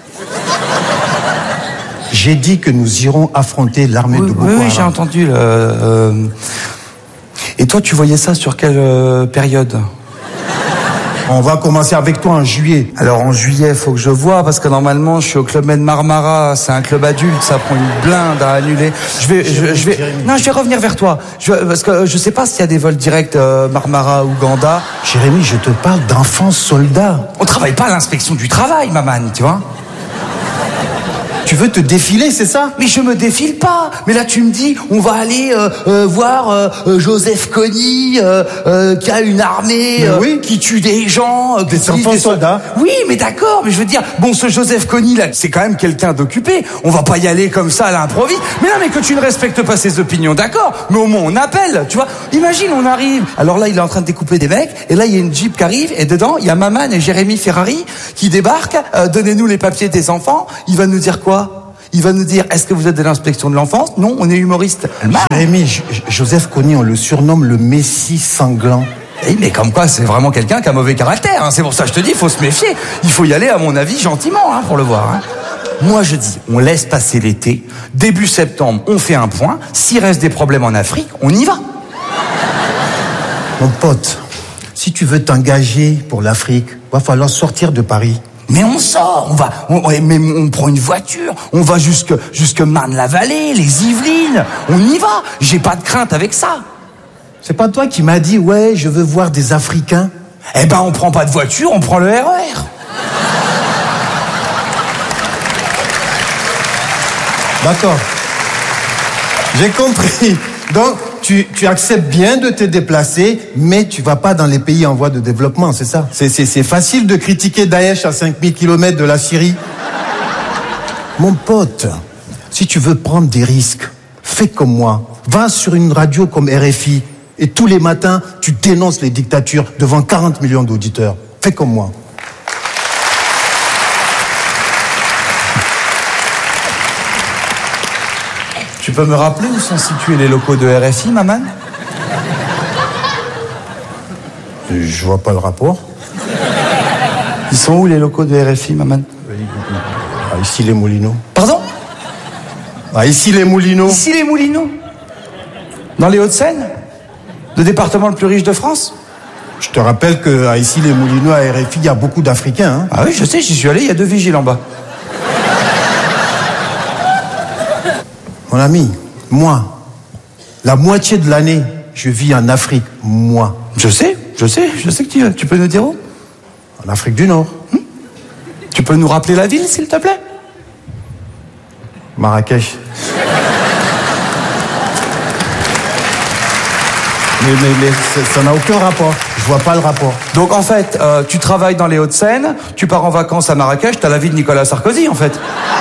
J'ai dit que nous irons affronter l'armée oui, de Boko oui, Haram. Oui, j'ai entendu. Euh... Et toi, tu voyais ça sur quelle euh, période? On va commencer avec toi en juillet. Alors en juillet, faut que je vois parce que normalement je suis au Club Med Marmara, c'est un club adulte, ça prend une blinde à annuler. Je vais, je, je vais, non, je vais revenir vers toi. Je, parce que je sais pas s'il y a des vols directs euh, Marmara Ouganda. Jérémy, je te parle d'enfants soldats. On travaille pas à l'inspection du travail, Maman, tu vois. Tu veux te défiler, c'est ça? Mais je me défile pas. Mais là, tu me dis, on va aller euh, euh, voir euh, Joseph Kony, euh, euh, qui a une armée, euh, oui. qui tue des gens, euh, des enfants des soldats. Oui, mais d'accord. Mais je veux dire, bon, ce Joseph Kony là, c'est quand même quelqu'un d'occupé. On va pas y aller comme ça à l'improviste. Mais non, mais que tu ne respectes pas ses opinions, d'accord. Mais au moins on appelle, tu vois. Imagine, on arrive. Alors là, il est en train de découper des mecs. Et là, il y a une Jeep qui arrive. Et dedans, il y a Maman et Jérémy Ferrari qui débarquent. Euh, donnez-nous les papiers des enfants. Il va nous dire quoi? Il va nous dire, est-ce que vous êtes de l'inspection de l'enfance? Non, on est humoriste. Jérémy, J- Joseph Kony, on le surnomme le Messie sanglant. Eh, mais comme quoi, c'est vraiment quelqu'un qui a mauvais caractère. Hein. C'est pour ça que je te dis, il faut se méfier. Il faut y aller, à mon avis, gentiment, hein, pour le voir. Hein. Moi, je dis, on laisse passer l'été. Début septembre, on fait un point. S'il reste des problèmes en Afrique, on y va. Mon pote, si tu veux t'engager pour l'Afrique, va falloir sortir de Paris. Mais on sort, on va, on, on, même on prend une voiture, on va jusque, jusque Marne-la-Vallée, les Yvelines, on y va. J'ai pas de crainte avec ça. C'est pas toi qui m'as dit, ouais, je veux voir des Africains? Eh ben, on prend pas de voiture, on prend le R E R. D'accord. J'ai compris. Donc, tu, tu acceptes bien de te déplacer, mais tu vas pas dans les pays en voie de développement, c'est ça? C'est, c'est, c'est facile de critiquer Daesh à cinq mille kilomètres de la Syrie. Mon pote, si tu veux prendre des risques, fais comme moi. Va sur une radio comme R F I et tous les matins, tu dénonces les dictatures devant quarante millions d'auditeurs. Fais comme moi. Tu peux me rappeler où sont situés les locaux de R F I, maman? Je vois pas le rapport. Ils sont où les locaux de R F I, maman? Ah, ici les Moulineaux. Pardon? Ah, ici les Moulineaux. Ici les Moulineaux? Dans les Hauts-de-Seine? Le département le plus riche de France? Je te rappelle qu'à ici les Moulineaux, à R F I, il y a beaucoup d'Africains. Hein. Ah oui, je sais, j'y suis allé, il y a deux vigiles en bas. Mon ami, moi, la moitié de l'année, je vis en Afrique, moi. Je sais, je sais, je sais que tu, tu peux nous dire où? En Afrique du Nord. Hum? Tu peux nous rappeler la ville, s'il te plaît? Marrakech. Mais, mais, mais ça n'a aucun rapport. Je vois pas le rapport. Donc en fait, euh, tu travailles dans les Hauts-de-Seine, tu pars en vacances à Marrakech, t'as la vie de Nicolas Sarkozy, en fait.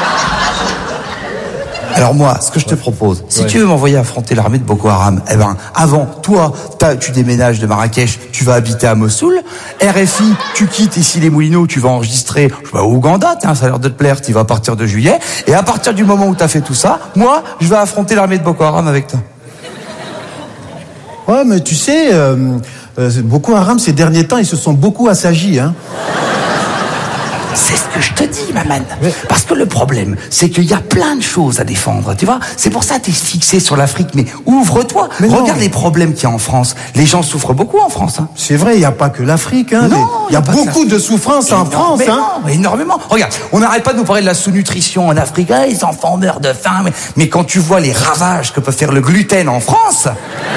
Alors moi, ce que je te propose, si ouais. tu veux m'envoyer affronter l'armée de Boko Haram, eh ben, avant, toi, tu déménages de Marrakech, tu vas habiter à Mossoul. R F I, tu quittes ici les Moulineaux, tu vas enregistrer, je vais au Ouganda, tiens, ça a l'air de te plaire, tu vas à partir de juillet. Et à partir du moment où t'as fait tout ça, moi, je vais affronter l'armée de Boko Haram avec toi. Ouais, mais tu sais, euh, euh, Boko Haram, ces derniers temps, ils se sont beaucoup assagis, hein. C'est ce que je te dis, maman. Parce que le problème, c'est qu'il y a plein de choses à défendre, tu vois. C'est pour ça que t'es fixé sur l'Afrique, mais ouvre-toi. Mais regarde non. les problèmes qu'il y a en France. Les gens souffrent beaucoup en France. Hein. C'est vrai, il n'y a pas que l'Afrique. Hein, non, il y a, y a beaucoup de souffrance en France. Hein. Non, énormément. Regarde, on n'arrête pas de nous parler de la sous-nutrition en Afrique. Ah, les enfants meurent de faim. Mais, mais quand tu vois les ravages que peut faire le gluten en France...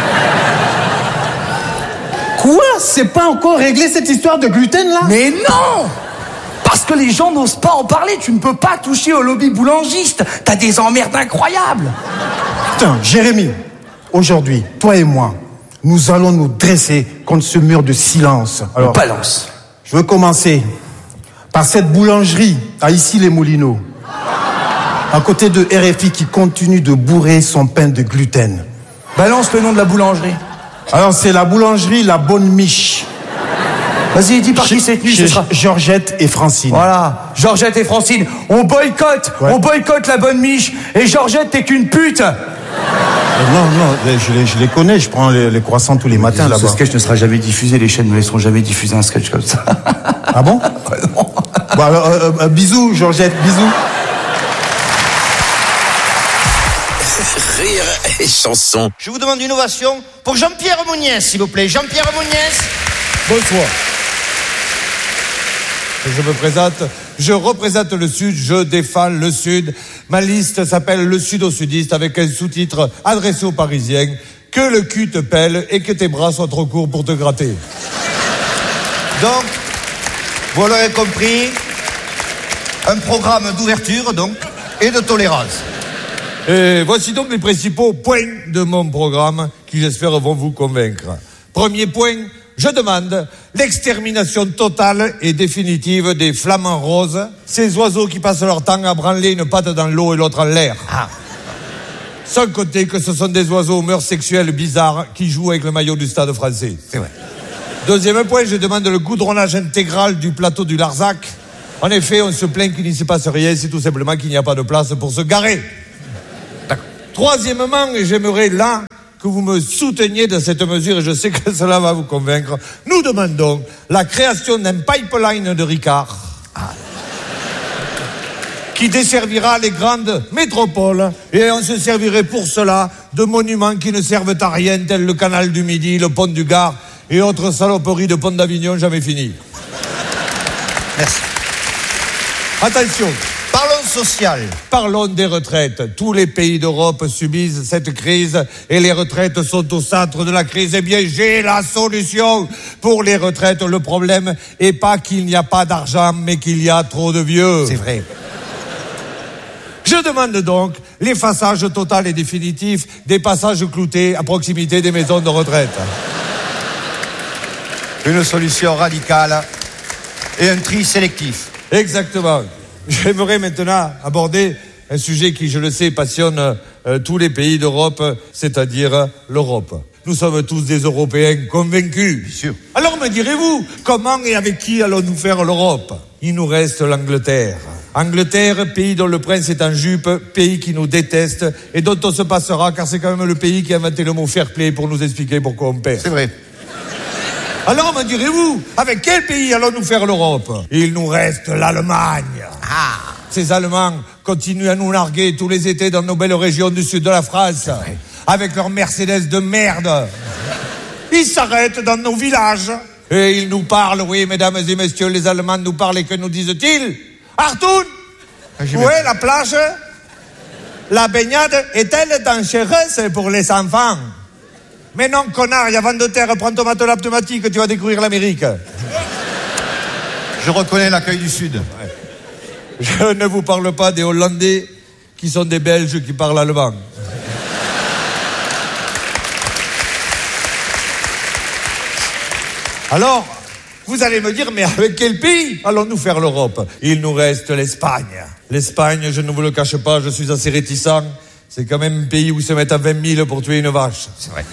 Quoi? C'est pas encore réglé cette histoire de gluten, là? Mais non! Parce que les gens n'osent pas en parler. Tu ne peux pas toucher au lobby boulangiste. T'as des emmerdes incroyables. Putain, Jérémy, aujourd'hui, toi et moi, nous allons nous dresser contre ce mur de silence. Alors, balance. Je veux commencer par cette boulangerie à ici les Moulineaux, à côté de R F I qui continue de bourrer son pain de gluten. Balance le nom de la boulangerie. Alors, c'est la boulangerie La Bonne Miche. Vas-y, dis par qui cette nuit, ce sera... Georgette et Francine. Voilà, Georgette et Francine. On boycotte, ouais. on boycotte La Bonne Miche. Et Georgette, t'es qu'une pute. Non, non, je les, je les connais, je prends les, les croissants tous les matins ce, là-bas. Ce sketch ne sera jamais diffusé, les chaînes ne laisseront jamais diffuser un sketch comme ça. Ah bon? Non. Bon, alors, euh, euh, bisous, Georgette, bisous. Rire et chanson. Je vous demande une ovation pour Jean-Pierre Mouniès, s'il vous plaît. Jean-Pierre Mouniès. Bonsoir. Je me présente, je représente le Sud, je défends le Sud. Ma liste s'appelle Le Sud aux Sudistes avec un sous-titre adressé aux Parisiens. Que le cul te pèle et que tes bras soient trop courts pour te gratter. Donc, vous l'aurez compris, un programme d'ouverture donc et de tolérance. Et voici donc les principaux points de mon programme qui j'espère vont vous convaincre. Premier point, je demande l'extermination totale et définitive des flamants roses, ces oiseaux qui passent leur temps à branler une patte dans l'eau et l'autre en l'air. Ah. Sans compter que ce sont des oiseaux aux mœurs sexuelles bizarres qui jouent avec le maillot du Stade français. C'est vrai. Deuxième point, je demande le goudronnage intégral du plateau du Larzac. En effet, on se plaint qu'il ne se passe rien, c'est tout simplement qu'il n'y a pas de place pour se garer. D'accord. Troisièmement, j'aimerais là que vous me souteniez dans cette mesure, et je sais que cela va vous convaincre. Nous demandons la création d'un pipeline de Ricard ah. qui desservira les grandes métropoles, et on se servirait pour cela de monuments qui ne servent à rien, tels le canal du Midi, le pont du Gard et autres saloperies de pont d'Avignon jamais finies. Merci. Attention, parlons social, parlons des retraites. Tous les pays d'Europe subissent cette crise et les retraites sont au centre de la crise. Eh bien, j'ai la solution pour les retraites. Le problème est pas qu'il n'y a pas d'argent, mais qu'il y a trop de vieux. C'est vrai. Je demande donc l'effaçage total et définitif des passages cloutés à proximité des maisons de retraite. Une solution radicale et un tri sélectif. Exactement. J'aimerais maintenant aborder un sujet qui, je le sais, passionne euh, tous les pays d'Europe, c'est-à-dire l'Europe. Nous sommes tous des Européens convaincus. Bien sûr. Alors me direz-vous, comment et avec qui allons-nous faire l'Europe? Il nous reste l'Angleterre. Angleterre, pays dont le prince est en jupe, pays qui nous déteste et dont on se passera, car c'est quand même le pays qui a inventé le mot fair play pour nous expliquer pourquoi on perd. C'est vrai. Alors me direz-vous, avec quel pays allons-nous faire l'Europe? Il nous reste l'Allemagne. Ah. Ces Allemands continuent à nous larguer tous les étés dans nos belles régions du sud de la France, avec leurs Mercedes de merde. Ils s'arrêtent dans nos villages et ils nous parlent, oui, mesdames et messieurs, les Allemands nous parlent et que nous disent-ils? Artoun, ah, où est la plage? La baignade est-elle dangereuse pour les enfants? Mais non, connard, il y a vent de terre, prends ton matelas pneumatique, tu vas découvrir l'Amérique. Je reconnais l'accueil du Sud. Ouais. Je ne vous parle pas des Hollandais qui sont des Belges qui parlent allemand. Alors, vous allez me dire, mais avec quel pays allons-nous faire l'Europe? Il nous reste l'Espagne. L'Espagne, je ne vous le cache pas, je suis assez réticent. C'est quand même un pays où se mettent à vingt mille pour tuer une vache. C'est vrai.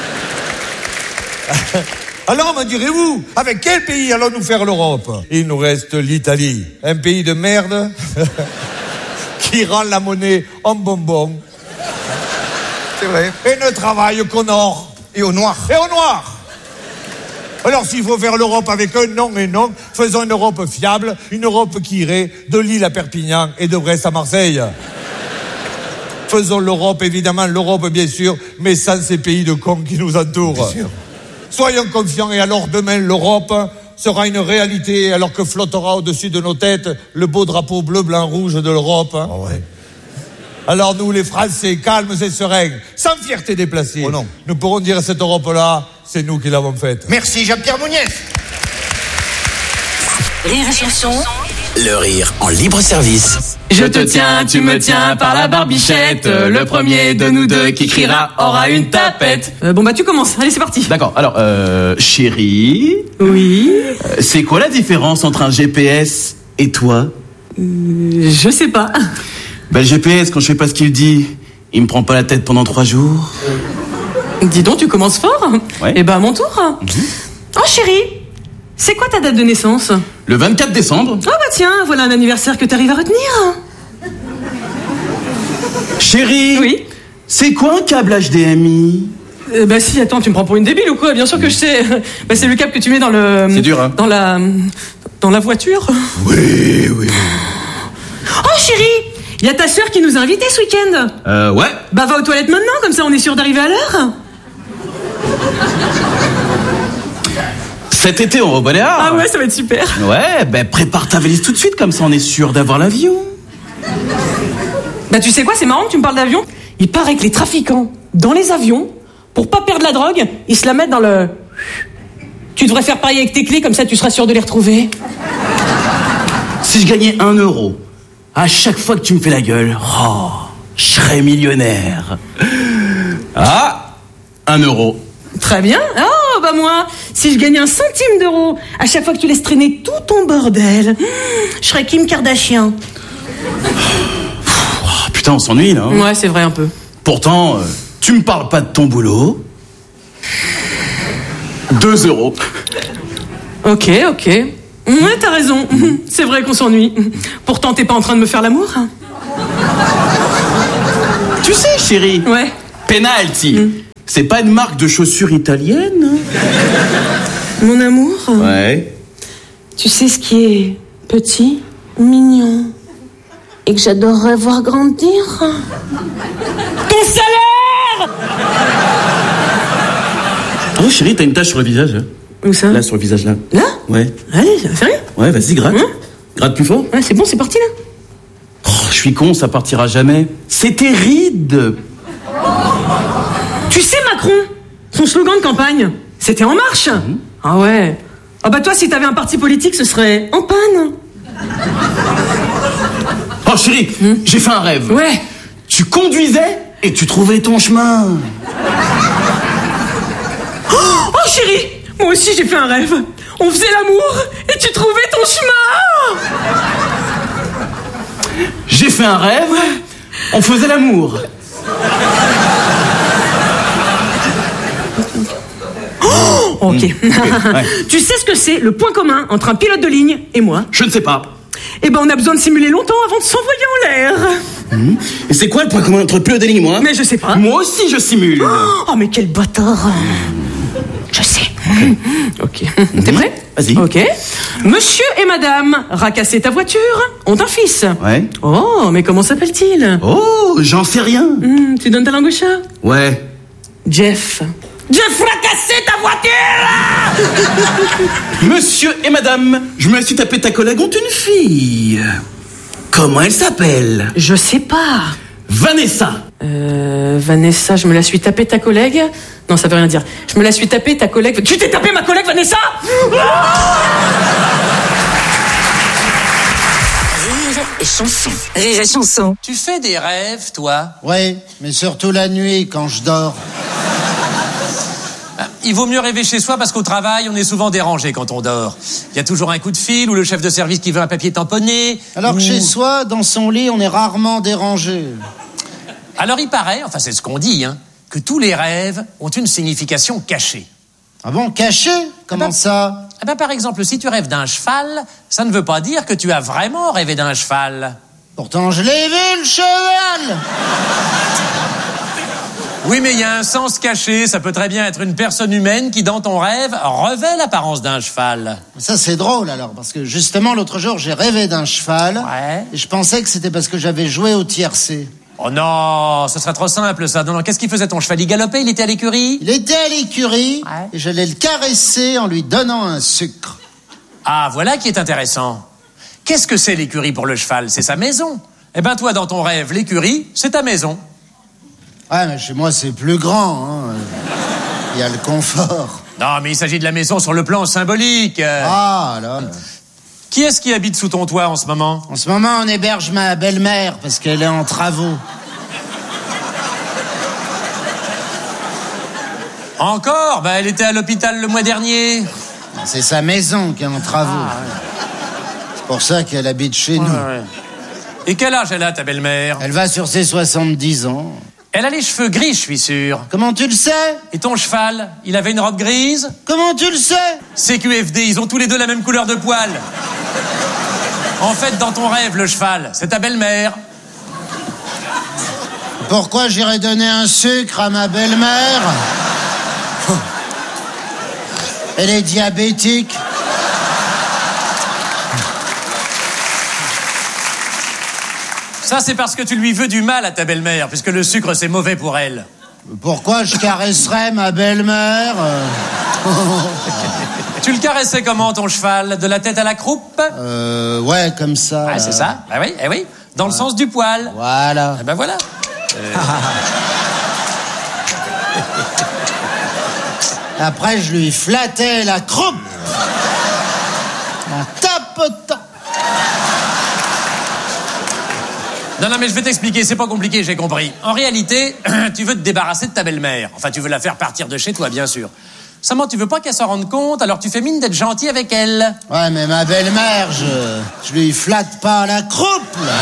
Alors me direz-vous, avec quel pays allons-nous faire l'Europe? Il nous reste l'Italie, un pays de merde qui rend la monnaie en bonbon. C'est vrai. Et ne travaille qu'au nord. Et au noir. Et au noir. Alors s'il faut faire l'Europe avec un non et non, faisons une Europe fiable, une Europe qui irait de Lille à Perpignan et de Brest à Marseille. Faisons l'Europe, évidemment, l'Europe bien sûr, mais sans ces pays de cons qui nous entourent. Bien sûr. Soyons confiants et alors demain l'Europe sera une réalité alors que flottera au-dessus de nos têtes le beau drapeau bleu, blanc, rouge de l'Europe. Oh ouais. Alors nous les Français, calmes et sereins, sans fierté déplacée, oh non. nous pourrons dire à cette Europe-là, c'est nous qui l'avons faite. Merci Jean-Pierre Mouniès. Rire et chanson. Le rire en libre service. Je te tiens, tu me tiens par la barbichette. Le premier de nous deux qui criera aura une tapette. Euh, bon bah tu commences, allez c'est parti. D'accord, alors euh, chérie. Oui. euh, C'est quoi la différence entre un G P S et toi? euh, Je sais pas. Ben le G P S, quand je fais pas ce qu'il dit, il me prend pas la tête pendant trois jours. Dis donc, tu commences fort. Ouais. Et ben à mon tour. Mm-hmm. Oh chérie, c'est quoi ta date de naissance? Le vingt-quatre décembre. Ah bah tiens, voilà un anniversaire que t'arrives à retenir. Chérie. Oui. C'est quoi un câble H D M I? euh, Bah si, attends, tu me prends pour une débile ou quoi? Bien sûr que je sais. Bah c'est le câble que tu mets dans le... C'est dur, hein. Dans la... Dans la voiture. Oui, oui. Oh chérie, il y a ta sœur qui nous a invités ce week-end. Euh, ouais. Bah va aux toilettes maintenant, comme ça on est sûr d'arriver à l'heure. Cet été, on va au Baléares. Ah ouais, ça va être super. Ouais, ben prépare ta valise tout de suite, comme ça on est sûr d'avoir l'avion. Bah tu sais quoi, c'est marrant que tu me parles d'avion. Il paraît que les trafiquants, dans les avions, pour pas perdre la drogue, ils se la mettent dans le... Tu devrais faire pareil avec tes clés, comme ça tu seras sûr de les retrouver. Si je gagnais un euro, à chaque fois que tu me fais la gueule, oh, je serais millionnaire. Ah, un euro. Très bien. Oh, bah moi, si je gagnais un centime d'euro, à chaque fois que tu laisses traîner tout ton bordel, je serais Kim Kardashian. Oh, putain, on s'ennuie, là. Hein. Ouais, c'est vrai, un peu. Pourtant, euh, tu me parles pas de ton boulot. Deux euros. Ok, ok. Ouais, t'as raison. C'est vrai qu'on s'ennuie. Pourtant, t'es pas en train de me faire l'amour. Tu sais, chérie. Ouais. Penalty. Mm. C'est pas une marque de chaussures italienne? Mon amour. Ouais. Tu sais ce qui est petit, mignon, et que j'adorerais voir grandir? Ton salaire! Oh chérie, t'as une tache sur le visage. Hein. Où ça? Là, sur le visage, là. Là? Ouais. Allez, sérieux? Ouais, vas-y, gratte. Hein? Gratte plus fort? Ouais, c'est bon, c'est parti là. Oh, je suis con, ça partira jamais. C'est terrible. Tu sais, Macron, son slogan de campagne, c'était En Marche. Mmh. Ah ouais. Ah bah toi, si t'avais un parti politique, ce serait En Panne. Oh chérie, mmh. j'ai fait un rêve. Ouais. Tu conduisais et tu trouvais ton chemin. Oh, oh chérie, moi aussi j'ai fait un rêve. On faisait l'amour et tu trouvais ton chemin. J'ai fait un rêve, on faisait l'amour. Oh, ok. okay ouais. Tu sais ce que c'est le point commun entre un pilote de ligne et moi? Je ne sais pas. Eh ben on a besoin de simuler longtemps avant de s'envoyer en l'air. Mmh. Et c'est quoi le point commun entre le pilote de ligne et moi? Mais je sais pas. Moi aussi je simule. Oh, oh mais quel bâtard. Je sais. Ok. T'es prêt? Vas-y. Ok. Monsieur et madame, racassez ta voiture, ont un fils. Ouais. Oh, mais comment s'appelle-t-il? Oh, j'en sais rien. Mmh, tu donnes ta langue au chat? Ouais. Jeff. Jeff, racassez ta voiture. Monsieur et madame, je me suis tapé ta collègue ont une fille. Comment elle s'appelle? Je sais pas. Vanessa. Euh, Vanessa, je me la suis tapé ta collègue. Non, ça veut rien dire. Je me la suis tapé ta collègue. Tu t'es tapé ma collègue Vanessa? Rire et chanson. Rire et chanson. Tu fais des rêves, toi? Oui, mais surtout la nuit quand je dors. Il vaut mieux rêver chez soi parce qu'au travail, on est souvent dérangé quand on dort. Il y a toujours un coup de fil ou le chef de service qui veut un papier tamponné. Alors ou... que chez soi, dans son lit, on est rarement dérangé. Alors il paraît, enfin c'est ce qu'on dit, hein, que tous les rêves ont une signification cachée. Ah bon, cachée? Comment eh ben, ça? Eh ben, par exemple, si tu rêves d'un cheval, ça ne veut pas dire que tu as vraiment rêvé d'un cheval. Pourtant, je l'ai vu, le cheval! Oui, mais il y a un sens caché. Ça peut très bien être une personne humaine qui, dans ton rêve, revêt l'apparence d'un cheval. Ça, c'est drôle, alors, parce que justement, l'autre jour, j'ai rêvé d'un cheval. Ouais. Et je pensais que c'était parce que j'avais joué au tiercé. Oh non, ce serait trop simple, ça. Non, non, qu'est-ce qu'il faisait, ton cheval? Il galopait, il était à l'écurie? Il était à l'écurie, ouais. Et j'allais le caresser en lui donnant un sucre. Ah, voilà qui est intéressant. Qu'est-ce que c'est l'écurie pour le cheval? C'est sa maison. Eh ben, toi, dans ton rêve, l'écurie, c'est ta maison. Ouais, mais chez moi, c'est plus grand, hein. Il y a le confort. Non, mais il s'agit de la maison sur le plan symbolique. Ah, là. Qui est-ce qui habite sous ton toit en ce moment? En ce moment, on héberge ma belle-mère parce qu'elle est en travaux. Encore? Bah, elle était à l'hôpital le mois dernier. C'est sa maison qui est en travaux. Ah, ouais. C'est pour ça qu'elle habite chez ouais, nous. Ouais. Et quel âge elle a, ta belle-mère? Elle va sur ses soixante-dix ans. Elle a les cheveux gris, je suis sûr. Comment tu le sais? Et ton cheval, il avait une robe grise? Comment tu le sais? C Q F D, ils ont tous les deux la même couleur de poil. En fait, dans ton rêve, le cheval, c'est ta belle-mère. Pourquoi j'irais donner un sucre à ma belle-mère? Elle est diabétique. Ça, c'est parce que tu lui veux du mal à ta belle-mère, puisque le sucre, c'est mauvais pour elle. Pourquoi je caresserais ma belle-mère? Tu le caressais comment, ton cheval? De la tête à la croupe? Euh, ouais, comme ça. Ah, c'est ça? Ah oui, eh oui. Dans ouais. le sens du poil. Voilà. Eh ben voilà. Euh... Après, je lui flattais la croupe. En tapotant. Non, non, mais je vais t'expliquer, c'est pas compliqué, j'ai compris. En réalité, tu veux te débarrasser de ta belle-mère. Enfin, tu veux la faire partir de chez toi, bien sûr. Seulement, tu veux pas qu'elle s'en rende compte, alors tu fais mine d'être gentil avec elle. Ouais, mais ma belle-mère, je... je lui flatte pas la croupe, là.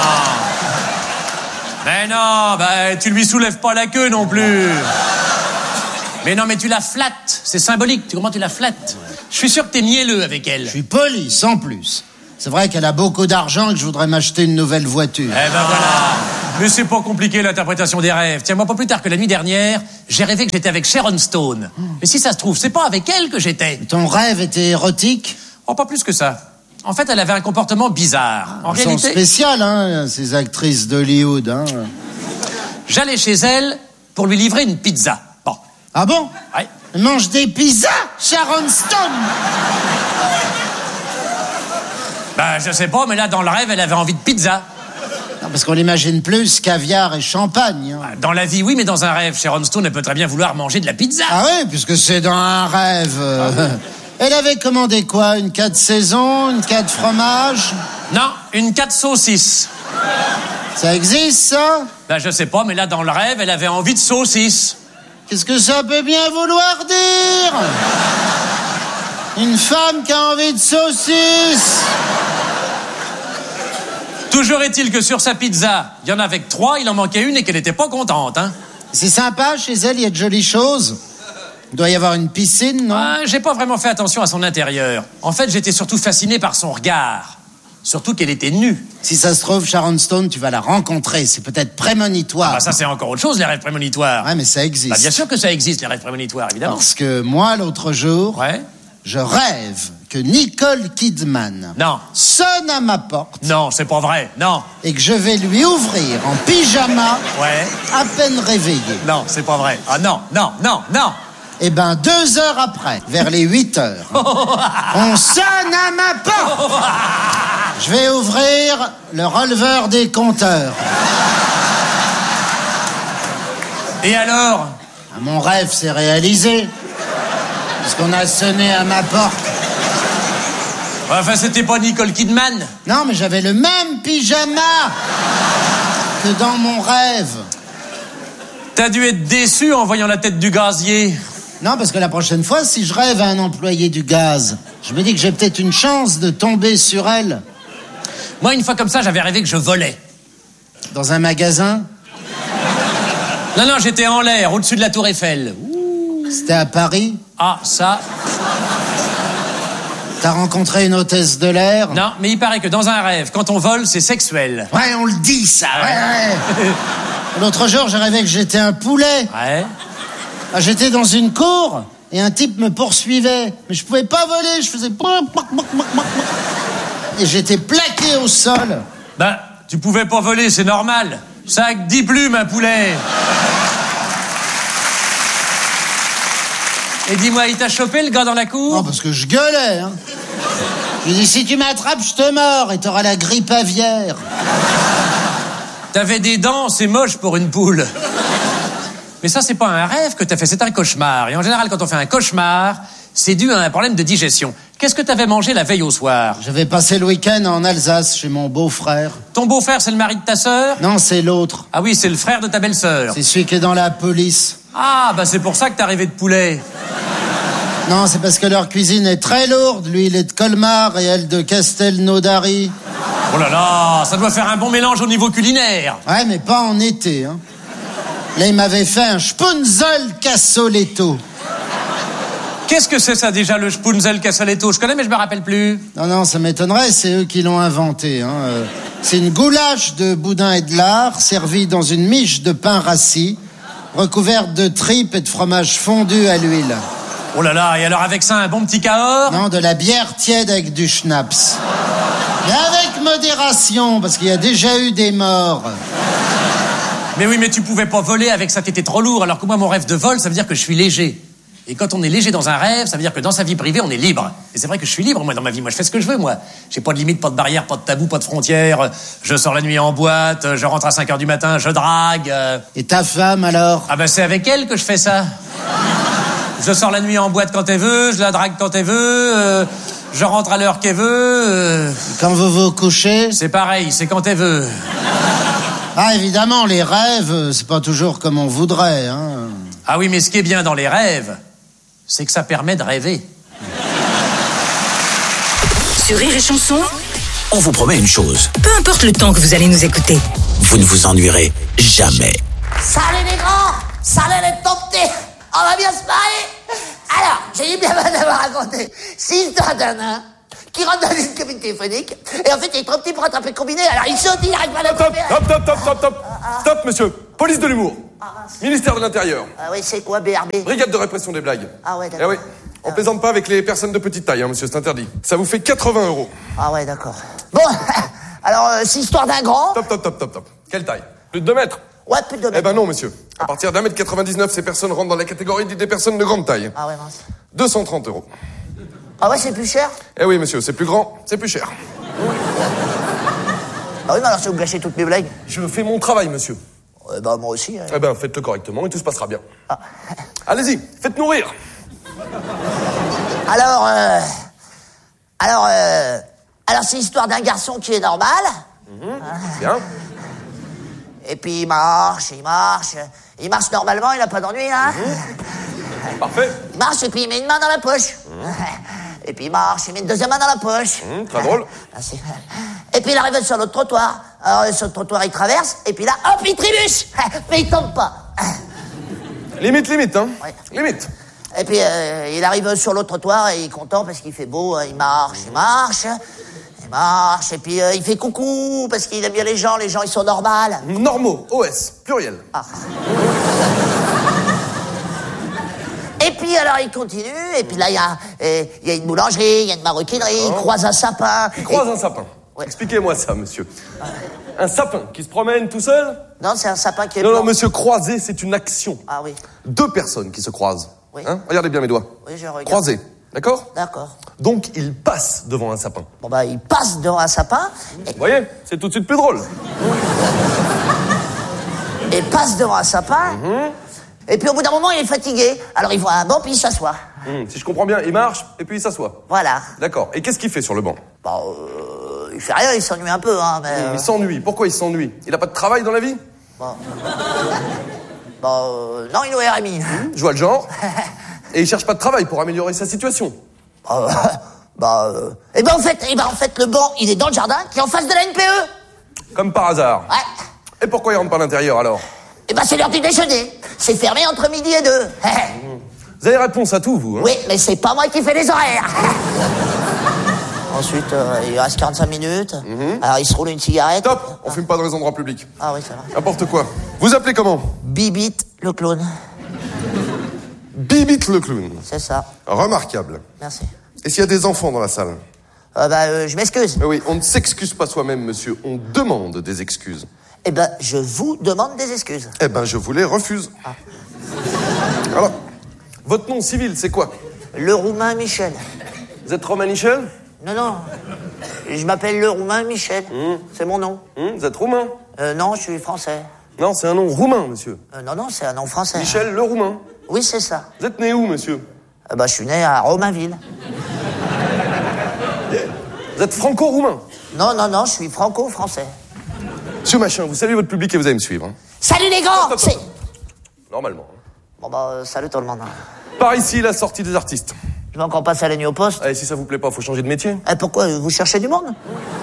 Non. Mais non, bah, tu lui soulèves pas la queue non plus. Mais non, mais tu la flattes, c'est symbolique, tu comment tu la flattes? Je suis sûr que t'es mielleux avec elle. Je suis poli, sans plus. C'est vrai qu'elle a beaucoup d'argent et que je voudrais m'acheter une nouvelle voiture. Eh ben voilà. Mais c'est pas compliqué l'interprétation des rêves. Tiens, moi, pas plus tard que la nuit dernière, j'ai rêvé que j'étais avec Sharon Stone. Oh. Mais si ça se trouve, c'est pas avec elle que j'étais. Ton rêve était érotique? Oh, pas plus que ça. En fait, elle avait un comportement bizarre. En Elles réalité... sont spéciales, hein, ces actrices d'Hollywood, hein. J'allais chez elle pour lui livrer une pizza. Bon. Ah bon? Ouais. Elle mange des pizzas, Sharon Stone. Bah, je sais pas, mais là, dans le rêve, elle avait envie de pizza. Non, parce qu'on l'imagine plus caviar et champagne. Hein. Dans la vie, oui, mais dans un rêve, Sharon Stone, elle peut très bien vouloir manger de la pizza. Ah oui, puisque c'est dans un rêve. Euh, elle avait commandé quoi? Une quatre saisons, une quatre fromage? Non, une quatre saucisses. Ça existe, ça? Bah, je sais pas, mais là, dans le rêve, elle avait envie de saucisses. Qu'est-ce que ça peut bien vouloir dire? Une femme qui a envie de saucisses? Toujours est-il que sur sa pizza, il y en avait que trois, il en manquait une et qu'elle était pas contente, hein. C'est sympa, chez elle, il y a de jolies choses. Il doit y avoir une piscine, non? Ah, j'ai pas vraiment fait attention à son intérieur. En fait, j'étais surtout fasciné par son regard. Surtout qu'elle était nue. Si ça se trouve, Sharon Stone, tu vas la rencontrer. C'est peut-être prémonitoire. Ah bah ça, c'est encore autre chose, les rêves prémonitoires. Ouais, mais ça existe. Bah, bien sûr que ça existe, les rêves prémonitoires, évidemment. Parce que moi, l'autre jour, ouais. je rêve que Nicole Kidman non. sonne à ma porte. Non, c'est pas vrai, non. Et que je vais lui ouvrir en pyjama, ouais. à peine réveillé. Non, c'est pas vrai. Ah non, non, non, non. Eh ben, deux heures après, vers les huit heures, on sonne à ma porte. Je vais ouvrir le releveur des compteurs. Et alors? Mon rêve s'est réalisé. Parce qu'on a sonné à ma porte. Enfin, c'était pas Nicole Kidman? Non, mais j'avais le même pyjama que dans mon rêve. T'as dû être déçu en voyant la tête du gazier. Non, parce que la prochaine fois, si je rêve à un employé du gaz, je me dis que j'ai peut-être une chance de tomber sur elle. Moi, une fois comme ça, j'avais rêvé que je volais. Dans un magasin? Non, non, j'étais en l'air, au-dessus de la tour Eiffel. C'était à Paris? Ah, ça... T'as rencontré une hôtesse de l'air? Non, mais il paraît que dans un rêve, quand on vole, c'est sexuel. Ouais, on le dit, ça, ouais, ouais. L'autre jour, j'ai rêvé que j'étais un poulet. Ouais. Ah, j'étais dans une cour et un type me poursuivait. Mais je pouvais pas voler, je faisais... Et j'étais plaqué au sol. Ben, tu pouvais pas voler, c'est normal. Ça a que dix plumes, un poulet. Et dis-moi, il t'a chopé, le gars dans la cour? Non, parce que je gueulais, hein. Je lui ai dit, si tu m'attrapes, je te mords et t'auras la grippe aviaire. T'avais des dents, c'est moche pour une poule. Mais ça, c'est pas un rêve que t'as fait, c'est un cauchemar. Et en général, quand on fait un cauchemar, c'est dû à un problème de digestion. Qu'est-ce que t'avais mangé la veille au soir? J'avais passé le week-end en Alsace chez mon beau-frère. Ton beau-frère, c'est le mari de ta sœur? Non, c'est l'autre. Ah oui, c'est le frère de ta belle-sœur. C'est celui qui est dans la police. Ah, bah c'est pour ça que t'as rêvé de poulet. Non, c'est parce que leur cuisine est très lourde. Lui, il est de Colmar et elle de Castelnaudary. Oh là là, ça doit faire un bon mélange au niveau culinaire. Ouais, mais pas en été, hein. Là, il m'avait fait un Spunzel Cassoletto. Qu'est-ce que c'est ça déjà, le Spunzel Cassoletto? Je connais, mais je me rappelle plus. Non, non, ça m'étonnerait, c'est eux qui l'ont inventé. Hein. Euh, c'est une goulash de boudin et de lard, servie dans une miche de pain rassis, recouverte de tripes et de fromage fondu à l'huile. Oh là là, et alors avec ça, un bon petit Cahors? Non, de la bière tiède avec du schnapps. Mais avec modération, parce qu'il y a déjà eu des morts. Mais oui, mais tu pouvais pas voler avec ça, t'étais trop lourd, alors que moi, mon rêve de vol, ça veut dire que je suis léger. Et quand on est léger dans un rêve, ça veut dire que dans sa vie privée, on est libre. Et c'est vrai que je suis libre, moi, dans ma vie. Moi, je fais ce que je veux, moi. J'ai pas de limite, pas de barrière, pas de tabou, pas de frontières. Je sors la nuit en boîte, je rentre à cinq heures du matin, je drague. euh. Et ta femme, alors? Ah ben, c'est avec elle que je fais ça. Je sors la nuit en boîte quand elle veut, je la drague quand elle veut, euh, je rentre à l'heure qu'elle veut. euh. Quand vous vous couchez? C'est pareil, c'est quand elle veut. Ah, évidemment, les rêves, c'est pas toujours comme on voudrait, hein. Ah oui, mais ce qui est bien dans les rêves, c'est que ça permet de rêver. Sur Rire et Chanson, On vous promet une chose, peu importe le temps que vous allez nous écouter, vous ne vous ennuierez jamais. Salut les grands, salut les top petits, on va bien se marier. Alors, j'ai eu bien mal d'avoir raconté. C'est l'histoire d'un nain qui rentre dans une cabine téléphonique et en fait il est trop petit pour attraper le combiné, alors il saute, il arrive pas à l'attraper. Stop, stop, stop, stop, stop. Stop, monsieur. Police de l'humour. Ministère de l'Intérieur. Ah oui, c'est quoi B R B? Brigade de répression des blagues. Ah ouais, Eh d'accord. oui. On plaisante pas avec les personnes de petite taille, hein, monsieur, c'est interdit. Ça vous fait quatre-vingts euros. Ah ouais, d'accord. Bon, alors euh, c'est l'histoire d'un grand. Stop, stop, stop, stop, stop. Quelle taille? Plus de deux mètres? Ouais, plus de deux mètres. Eh ben non, monsieur. À partir d'un mètre quatre-vingt-dix-neuf, ces personnes rentrent dans la catégorie des personnes de grande taille. Ah ouais, mince. deux cent trente euros. Ah ouais, c'est plus cher? Eh oui, monsieur, c'est plus grand, c'est plus cher. Ouais, Ah oui, mais alors si vous gâchez toutes mes blagues. Je fais mon travail, monsieur. Euh, bah, moi aussi. Hein. Eh ben, faites-le correctement et tout se passera bien. Ah. Allez-y, faites-nous rire. Alors, euh... Alors, euh... Alors, c'est l'histoire d'un garçon qui est normal. Mmh, bien. Et puis, il marche, il marche. Il marche normalement, il n'a pas d'ennui, hein. Mmh. Parfait. Il marche et puis il met une main dans la poche. Mmh. Et puis il marche, il met une deuxième main dans la poche. Mmh, très drôle. Et puis il arrive sur l'autre trottoir. Alors, sur le trottoir, il traverse. Et puis là, hop, il trébuche. Mais il tombe pas. Limite, limite, hein. Ouais. Limite. Et puis, euh, il arrive sur l'autre trottoir et il est content parce qu'il fait beau. Il marche, il marche. Il marche. Et puis, euh, il fait coucou parce qu'il aime bien les gens. Les gens, ils sont normaux. Normaux, O S, pluriel. Ah. Et puis, alors, il continue. Et puis là, il y a, euh, il y a une boulangerie, il y a une maroquinerie. Il croise un sapin. Il croise et... un sapin. Ouais. Expliquez-moi ça, monsieur. Un sapin qui se promène tout seul? Non, c'est un sapin qui est Non, blanc. non, monsieur, croiser, c'est une action. Ah oui. Deux personnes qui se croisent. Oui. Hein? Regardez bien mes doigts. Oui, je regarde. Croisés, d'accord? D'accord. Donc, il passe devant un sapin. Bon, bah, il passe devant un sapin. Et... Vous voyez, c'est tout de suite plus drôle. Et passe devant un sapin. Mmh. Et puis, au bout d'un moment, il est fatigué. Alors, il voit un banc, puis il s'assoit. Mmh. Si je comprends bien, il marche, et puis il s'assoit. Voilà. D'accord. Et qu'est-ce qu'il fait sur le banc? Bah, euh, il fait rien, il s'ennuie un peu, hein, mais... Mmh, euh... Il s'ennuie. Pourquoi il s'ennuie? Il a pas de travail dans la vie? Bon. Bah, euh, non, il est au R M I. Mmh. Je vois le genre. Et il cherche pas de travail pour améliorer sa situation. Bah, euh, bah euh... Eh ben, en fait, eh ben, en fait, le banc, il est dans le jardin, qui est en face de la N P E. Comme par hasard. Ouais. Et pourquoi il rentre pas à l'intérieur, alors? Eh ben, c'est l'heure du déjeuner. C'est fermé entre midi et deux. Mmh. Vous avez réponse à tout, vous, hein? Oui, mais c'est pas moi qui fais les horaires. Ensuite, euh, il reste quarante-cinq minutes. Mmh. Alors, il se roule une cigarette. Stop. On fume pas dans les endroits publics. Ah oui, c'est vrai. N'importe quoi. Vous appelez comment? Bibit, le clown. Bibit le clown. C'est ça. Remarquable. Merci. Et s'il y a des enfants dans la salle? Euh, bah, euh, je m'excuse. Mais oui, on ne s'excuse pas soi-même, monsieur. On demande des excuses. Eh ben, je vous demande des excuses. Eh ben, je vous les refuse. Ah. Alors, votre nom civil, c'est quoi? Le Roumain Michel. Vous êtes Romain Michel? Non, non. Je m'appelle le Roumain Michel. Mmh. C'est mon nom. Mmh, vous êtes roumain? Euh, non, je suis français. Non, c'est un nom roumain, monsieur. Euh, non, non, c'est un nom français. Michel le Roumain? Oui, c'est ça. Vous êtes né où, monsieur? Euh, bah, je suis né à Romainville. Vous êtes franco-roumain? Non, non, non, je suis franco-français. Monsieur Machin, vous saluez votre public et vous allez me suivre. Hein. Salut les grands! Stop, stop, stop. Normalement. Bon, bah, euh, salut tout le monde. Par ici, la sortie des artistes. Je vais encore passer à la nuit au poste. Allez, si ça vous plaît pas, faut changer de métier. Eh, pourquoi? Vous cherchez du monde?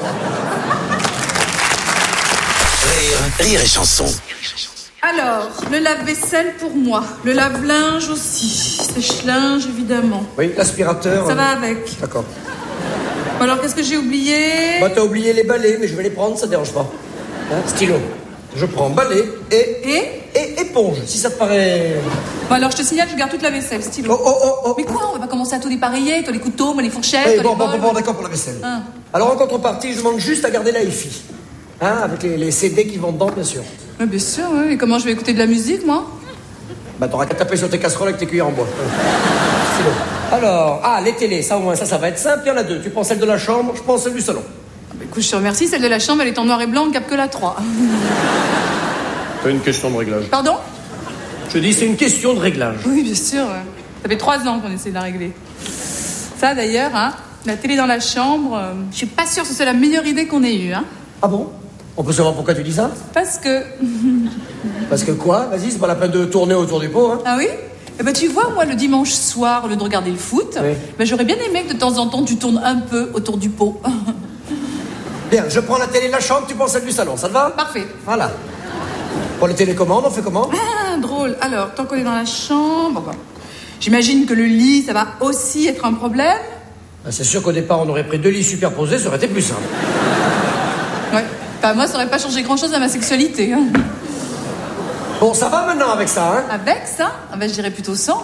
Rire, rire et chanson. Alors, le lave-vaisselle pour moi, le lave-linge aussi, sèche-linge évidemment. Oui, l'aspirateur. Ça va avec. D'accord. Bon, alors, qu'est-ce que j'ai oublié? Bah, t'as oublié les balais, mais je vais les prendre, ça te dérange pas. Hein, stylo. Je prends balai et... Et Et éponge, si ça te paraît... Bon, alors, je te signale, je garde toute la vaisselle, stylo. Oh, oh, oh, oh. Mais quoi? On va pas commencer à tout dépareiller, toi les couteaux, moi les fourchettes, Hey, toi bon, les bon, bols. bon, bon, d'accord pour la vaisselle. Hein. Alors, en contrepartie, je demande juste à garder la hi-fi. Hein, avec les, les C D qui vont dedans, bien sûr. Ouais, bien sûr, oui. Et comment je vais écouter de la musique, moi? Bah, t'auras qu'à taper sur tes casseroles avec tes cuillères en bois. Stylo. Alors, ah, les télés, ça au moins, ça, ça va être simple. Il y en a deux. Tu prends celle de la chambre, je prends celle du salon. Ah, bah, écoute, je te remercie, celle de la chambre, elle est en noir et blanc, on capte que la trois. C'est une question de réglage. Pardon? Je dis, c'est une question de réglage. Oui, bien sûr. Ouais. Ça fait trois ans qu'on essaie de la régler. Ça, d'ailleurs, hein, la télé dans la chambre, euh, je suis pas sûre que ce soit la meilleure idée qu'on ait eue. Hein. Ah bon? On peut savoir pourquoi tu dis ça? Parce que... Parce que quoi? Vas-y, c'est pas la peine de tourner autour du pot, hein? Ah oui? Eh ben, tu vois, moi, le dimanche soir, au lieu de regarder le foot, oui. ben, j'aurais bien aimé que de temps en temps, tu tournes un peu autour du pot. Bien, je prends la télé de la chambre, tu prends celle du salon, ça te va? Parfait. Voilà. Pour les télécommandes, on fait comment? Ah, drôle. Alors, tant qu'on est dans la chambre, bon, j'imagine que le lit, ça va aussi être un problème. Ben, c'est sûr qu'au départ, on aurait pris deux lits superposés, ça aurait été plus simple. Ouais. Enfin, moi, ça aurait pas changé grand-chose à ma sexualité. Hein. Bon, ça va maintenant avec ça, hein? Avec ça? Ah ben, je dirais plutôt sans.